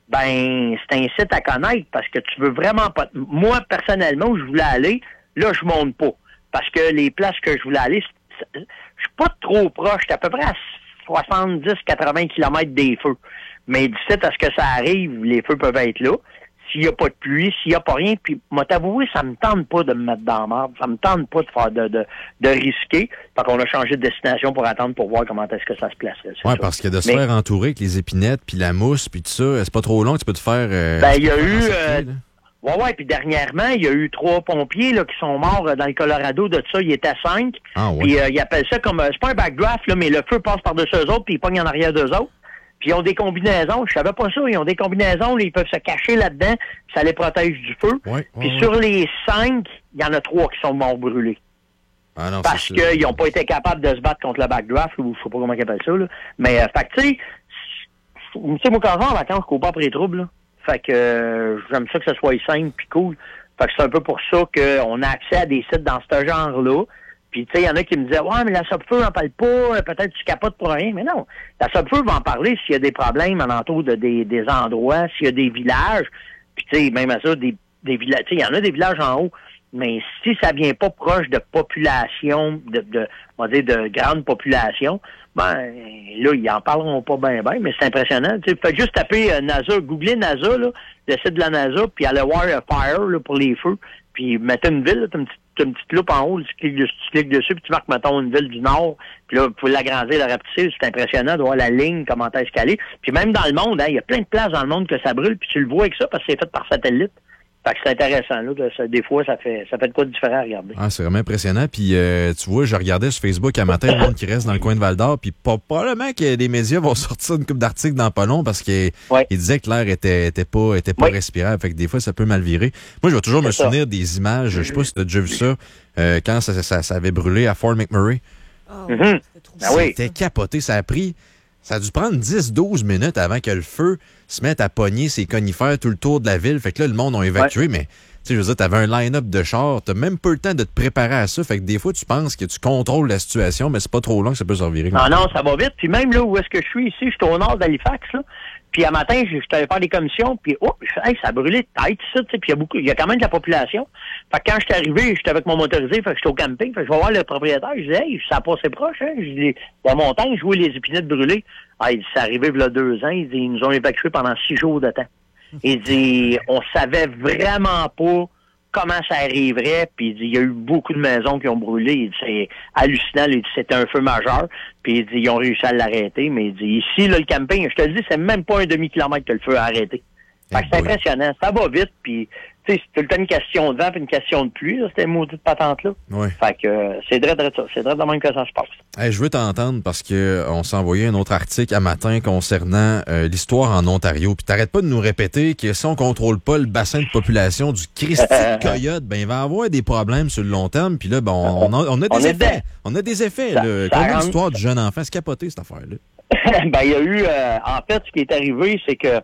ben c'est un site à connaître parce que tu veux vraiment pas... Moi, personnellement, où je voulais aller, là, je monte pas. Parce que les places que je voulais aller, je suis pas trop proche. Je suis à peu près à soixante-dix à quatre-vingts kilomètres des feux. Mais du site à ce que ça arrive, les feux peuvent être là. S'il n'y a pas de pluie, s'il n'y a pas rien, puis moi t'avouer, ça me tente pas de me mettre dans la merde, ça me tente pas de faire de, de, de risquer. Fait qu'on a changé de destination pour attendre pour voir comment est-ce que ça se placerait. Ouais, parce que de se Mais, faire entourer avec les épinettes, puis la mousse, puis tout ça, c'est pas trop long, tu peux te faire... Euh, ben, il y a eu... Euh, ouais, ouais, puis dernièrement, il y a eu trois pompiers là, qui sont morts euh, dans le Colorado, de ça, ils étaient cinq. Ah, ouais. Puis euh, ils appellent ça comme... Euh, c'est pas un backdraft, là, mais le feu passe par-dessus eux autres, puis ils pognent en arrière d'eux autres. Puis ils ont des combinaisons, je savais pas ça, ils ont des combinaisons, là, ils peuvent se cacher là-dedans, puis ça les protège du feu. Ouais, puis ouais, sur ouais. les cinq, il y en a trois qui sont morts brûlés. Ah non, Parce qu'ils n'ont pas été capables de se battre contre le backdraft, ou je sais pas comment ils appellent ça, là. Mais, euh, fait que, tu sais, tu sais, moi, quand je vais en vacances, je cours pas après les troubles, là. Fait que, euh, j'aime ça que ce soit simple puis cool. Fait que c'est un peu pour ça qu'on a accès à des sites dans ce genre-là. Puis, tu sais, il y en a qui me disaient, ouais, mais la Sopfeu n'en parle pas, peut-être tu capotes pour rien. Mais non, la Sopfeu va en parler s'il y a des problèmes alentour de des, des endroits, s'il y a des villages. Puis, tu sais, même à ça, des, des villages, tu sais, il y en a des villages en haut. Mais si ça vient pas proche de population, de, de on va dire de grande population, ben là, ils en parleront pas bien, bien, mais c'est impressionnant. Tu sais, faites juste taper euh, NASA, googlez NASA, là, le site de la NASA, puis allez voir euh, Fire là, pour les feux, puis mettez une ville, tu as une, une petite loupe en haut, tu cliques, dessus, tu cliques dessus, puis tu marques, mettons, une ville du Nord, puis là, vous pouvez l'agrandir, la rapetisser, c'est impressionnant de voir la ligne, comment est-ce qu'elle est. Puis même dans le monde, hein, il y a plein de places dans le monde que ça brûle, puis tu le vois avec ça, parce que c'est fait par satellite. Fait que c'est intéressant, là. De, ça, des fois, ça fait ça fait de quoi de différent à regarder. Ah, c'est vraiment impressionnant. Puis, euh, tu vois, je regardais sur Facebook un matin, le monde qui reste dans le coin de Val-d'Or, puis pas, probablement que les médias vont sortir une couple d'articles dans pas long parce qu'ils ouais. disaient que l'air était, était pas, était pas ouais. respirable. Fait que des fois, ça peut mal virer. Moi, je vais toujours c'est me ça. souvenir des images. Je sais pas si tu as déjà vu ça, euh, quand ça, ça, ça avait brûlé à Fort McMurray. Oh, mm-hmm. Ben oui. C'était capoté. Ça a pris... Ça a dû prendre dix douze minutes avant que le feu se mette à pogner ses conifères tout le tour de la ville. Fait que là, le monde a évacué, ouais. mais... Tu sais, je veux dire, t'avais un line-up de chars, t'as même pas le temps de te préparer à ça. Fait que des fois, tu penses que tu contrôles la situation, mais c'est pas trop long que ça peut se revirer. Non, non, ça va vite. Puis même là où est-ce que je suis ici, je suis au nord d'Halifax, là. Puis à matin, je suis allé faire des commissions, puis oh, hey, ça a brûlé de tête, ça, tu sais. Puis il y a beaucoup, il y a quand même de la population. Fait que quand j'étais arrivé, j'étais avec mon motorisé, fait que j'étais au camping, fait que je vais voir le propriétaire, je disais, hey, ça a passé proche, hein. Je dis, la montagne, je vois les épinettes brûler. Ah, il dit, c'est arrivé il y a deux ans, il dit, ils nous ont évacués pendant six jours de temps. Il dit, on savait vraiment pas comment ça arriverait, puis il dit, il y a eu beaucoup de maisons qui ont brûlé, il dit, c'est hallucinant, il dit, c'était un feu majeur, puis il dit, ils ont réussi à l'arrêter, mais il dit, ici, là, le camping, je te le dis, c'est même pas un demi-kilomètre que le feu a arrêté. Fait que c'est oui. impressionnant, ça va vite, puis tu sais, c'est tout le temps une question de vent puis une question de pluie, là, cette maudite patente-là. Oui. Fait que euh, c'est vrai de ça, c'est vrai de même que ça se passe. Hey, je veux t'entendre parce que on s'est envoyé un autre article à matin concernant euh, l'histoire en Ontario. Puis t'arrêtes pas de nous répéter que si on contrôle pas le bassin de population du Christy de Coyote, ben il va y avoir des problèmes sur le long terme. Puis là, ben on, on, a, on a des on effets. On a des effets. Ça, là. Ça Comme rentre... l'histoire du jeune enfant, c'est capoté cette affaire-là. ben il y a eu, euh, en fait, ce qui est arrivé, c'est que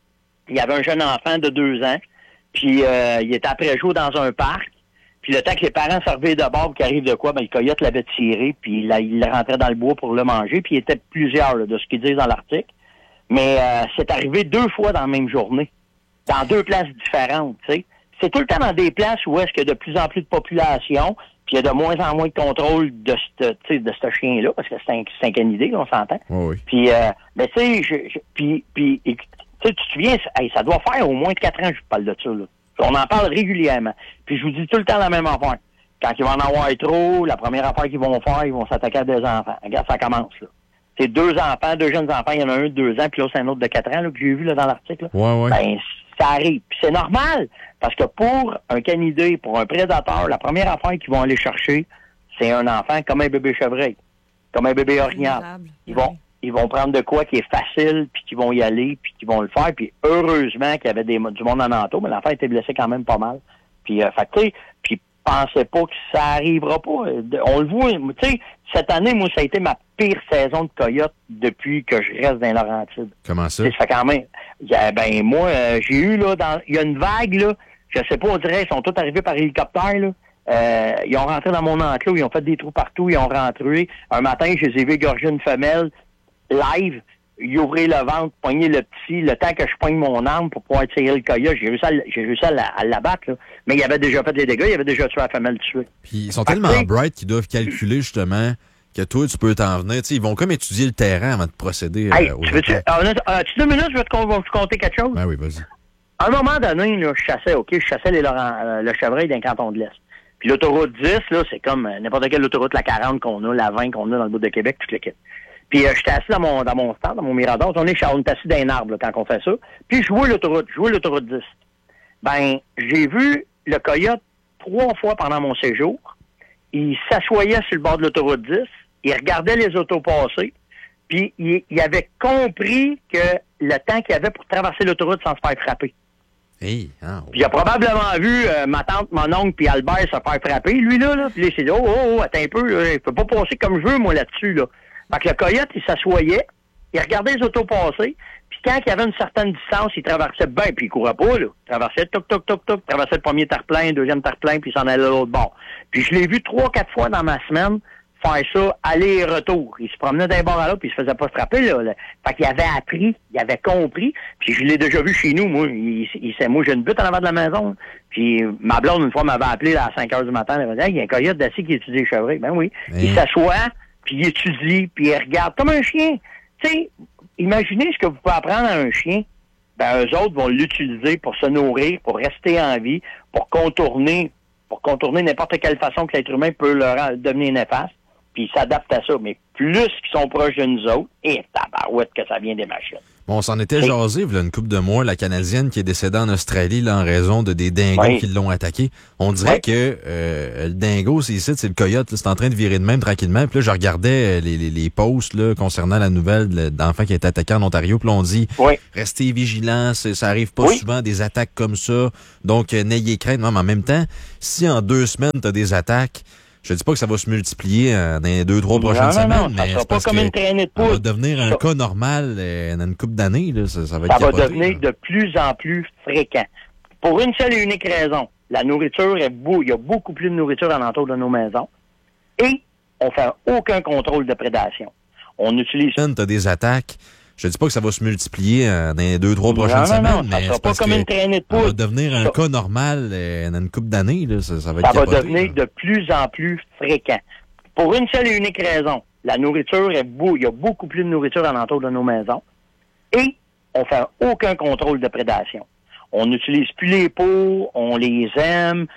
il y avait un jeune enfant de deux ans. Puis euh, il était après jour dans un parc. Puis le temps que les parents servaient de bord, qu'il arrive de quoi, ben le coyote l'avait tiré, puis il, il rentrait dans le bois pour le manger. Puis il était plusieurs là, de ce qu'ils disent dans l'article. Mais euh, c'est arrivé deux fois dans la même journée, dans deux places différentes. Tu sais, c'est tout le temps dans des places où est-ce qu'il y a de plus en plus de population, puis il y a de moins en moins de contrôle de ce de ce chien-là, parce que c'est un, c'est un canidé, on s'entend. Oh oui. Puis, euh, ben tu sais, je, je, puis, puis tu sais, tu te souviens, hey, ça doit faire au moins quatre ans que je parle de ça, là. On en parle régulièrement. Puis je vous dis tout le temps la même affaire. Quand il va en avoir trop, la première affaire qu'ils vont faire, ils vont s'attaquer à des enfants. Regarde, ça commence, là. C'est deux enfants, deux jeunes enfants, il y en a un de deux ans, puis là, c'est un autre de quatre ans, là, que j'ai vu, là, dans l'article, là. Ouais, ouais. Ben, ça arrive. Puis c'est normal. Parce que pour un canidé, pour un prédateur, la première affaire qu'ils vont aller chercher, c'est un enfant comme un bébé chevreuil. Comme un bébé orignal. Ils vont, ils vont prendre de quoi qui est facile, puis qu'ils vont y aller, puis qu'ils vont le faire. Puis heureusement qu'il y avait des, du monde en entour, mais l'enfant était blessé quand même pas mal. Puis, euh, fait tu sais, puis pensez pas que ça arrivera pas. On le voit, tu sais, cette année, moi, ça a été ma pire saison de coyote depuis que je reste dans les Laurentides. Comment ça? Ça fait quand même. Ben, moi, euh, j'ai eu, là, dans, il y a une vague, là, je sais pas, on dirait, ils sont tous arrivés par hélicoptère, là. Euh, ils ont rentré dans mon enclos, ils ont fait des trous partout, ils ont rentré. Un matin, je les ai vus égorger une femelle live, ils ouvraient le ventre, poigner le petit, le temps que je poigne mon arme pour pouvoir tirer le coyote. J'ai réussi à, j'ai réussi à, la, à l'abattre, là. Mais il avait déjà fait des dégâts, il avait déjà tué la femelle tuée. Puis ils sont tellement Après, bright qu'ils doivent calculer justement que toi, tu peux t'en venir. T'sais, ils vont comme étudier le terrain avant de procéder. Hey, euh, aux tu veux-tu, euh, as-tu deux minutes, je vais te, con- te compter quelque chose? Ben oui, vas-y. À un moment donné, là, je chassais, OK, je chassais les Laurent, euh, le chevreuil d'un canton de l'Est. Puis l'autoroute dix, là, c'est comme euh, n'importe quelle autoroute, la quarante qu'on a, la vingt qu'on a dans le bout de Québec, toute l'équipe. Puis euh, j'étais assis dans mon dans mon stand, dans mon mirador. On est, on est assis dans un arbre là, quand on fait ça. Puis je vois l'autoroute, je vois l'autoroute dix. Ben, j'ai vu le coyote trois fois pendant mon séjour. Il s'assoyait sur le bord de l'autoroute dix. Il regardait les autos passer. Puis il, il avait compris que le temps qu'il avait pour traverser l'autoroute sans se faire frapper. Hey, ah, Puis il a probablement vu euh, ma tante, mon oncle puis Albert se faire frapper, lui, là. là. Puis là, il s'est dit, oh, oh, oh, attends un peu, là, je peux pas passer comme je veux, moi, là-dessus, là. Fait que le coyote, il s'assoyait, il regardait les autos passer, puis quand il y avait une certaine distance, il traversait bien, puis il courait pas, là. Il traversait, toc, toc, toc, toc, traversait le premier terre-plein, le deuxième terre-plein, puis il s'en allait de l'autre bord. Puis je l'ai vu trois, quatre fois dans ma semaine faire ça, aller et retour. Il se promenait d'un bord à l'autre, puis il se faisait pas frapper, là. là. Fait qu'il avait appris, il avait compris, puis je l'ai déjà vu chez nous, moi. Il, il, il moi, j'ai une butte en avant de la maison, puis ma blonde, une fois, m'avait appelé là, à cinq heures du matin, elle m'a dit, hey, il y a un coyote d'assis qui étudie les chevreuils. Ben oui. Mais... Il s'assoit, puis il étudie, puis il regarde, comme un chien. Tu sais, imaginez ce que vous pouvez apprendre à un chien. Ben, eux autres vont l'utiliser pour se nourrir, pour rester en vie, pour contourner, pour contourner n'importe quelle façon que l'être humain peut leur devenir néfaste. Puis ils s'adaptent à ça. Mais plus qu'ils sont proches de nous autres, et tabarouette que ça vient des machines. Bon, on s'en était jasé, il y a une couple de mois, la Canadienne qui est décédée en Australie là, en raison de des dingos oui. qui l'ont attaqué. On dirait oui. que euh, le dingo, c'est ici, c'est le coyote, c'est en train de virer de même tranquillement. Puis là, je regardais les, les, les posts là, concernant la nouvelle d'enfant qui a été attaqué en Ontario. Puis là, on dit, oui. restez vigilants, ça arrive pas oui. souvent des attaques comme ça. Donc, euh, n'ayez crainte. Non, mais en même temps, si en deux semaines, tu as des attaques, je dis pas que ça va se multiplier euh, dans les deux, trois prochaines non, semaines, non, mais ça sera pas comme une traînée de poudre. Ça va devenir un ça, cas normal euh, dans une couple d'années. Là, ça, ça va, être ça va capoté, devenir là. de plus en plus fréquent. Pour une seule et unique raison. La nourriture est beau. Il y a beaucoup plus de nourriture alentour de nos maisons. Et on fait aucun contrôle de prédation. On utilise... Tu as des attaques. Je dis pas que ça va se multiplier euh, dans les deux, trois prochaines non, semaines, non, non, mais ça c'est pas parce comme que une traînée de ça poudre. va devenir un ça. cas normal euh, dans une couple d'années. Là, ça, ça va être Ça capoté, va devenir là. de plus en plus fréquent. Pour une seule et unique raison. La nourriture est beau. Il y a beaucoup plus de nourriture alentour de nos maisons. Et on fait aucun contrôle de prédation. On n'utilise plus les pots, on les aime,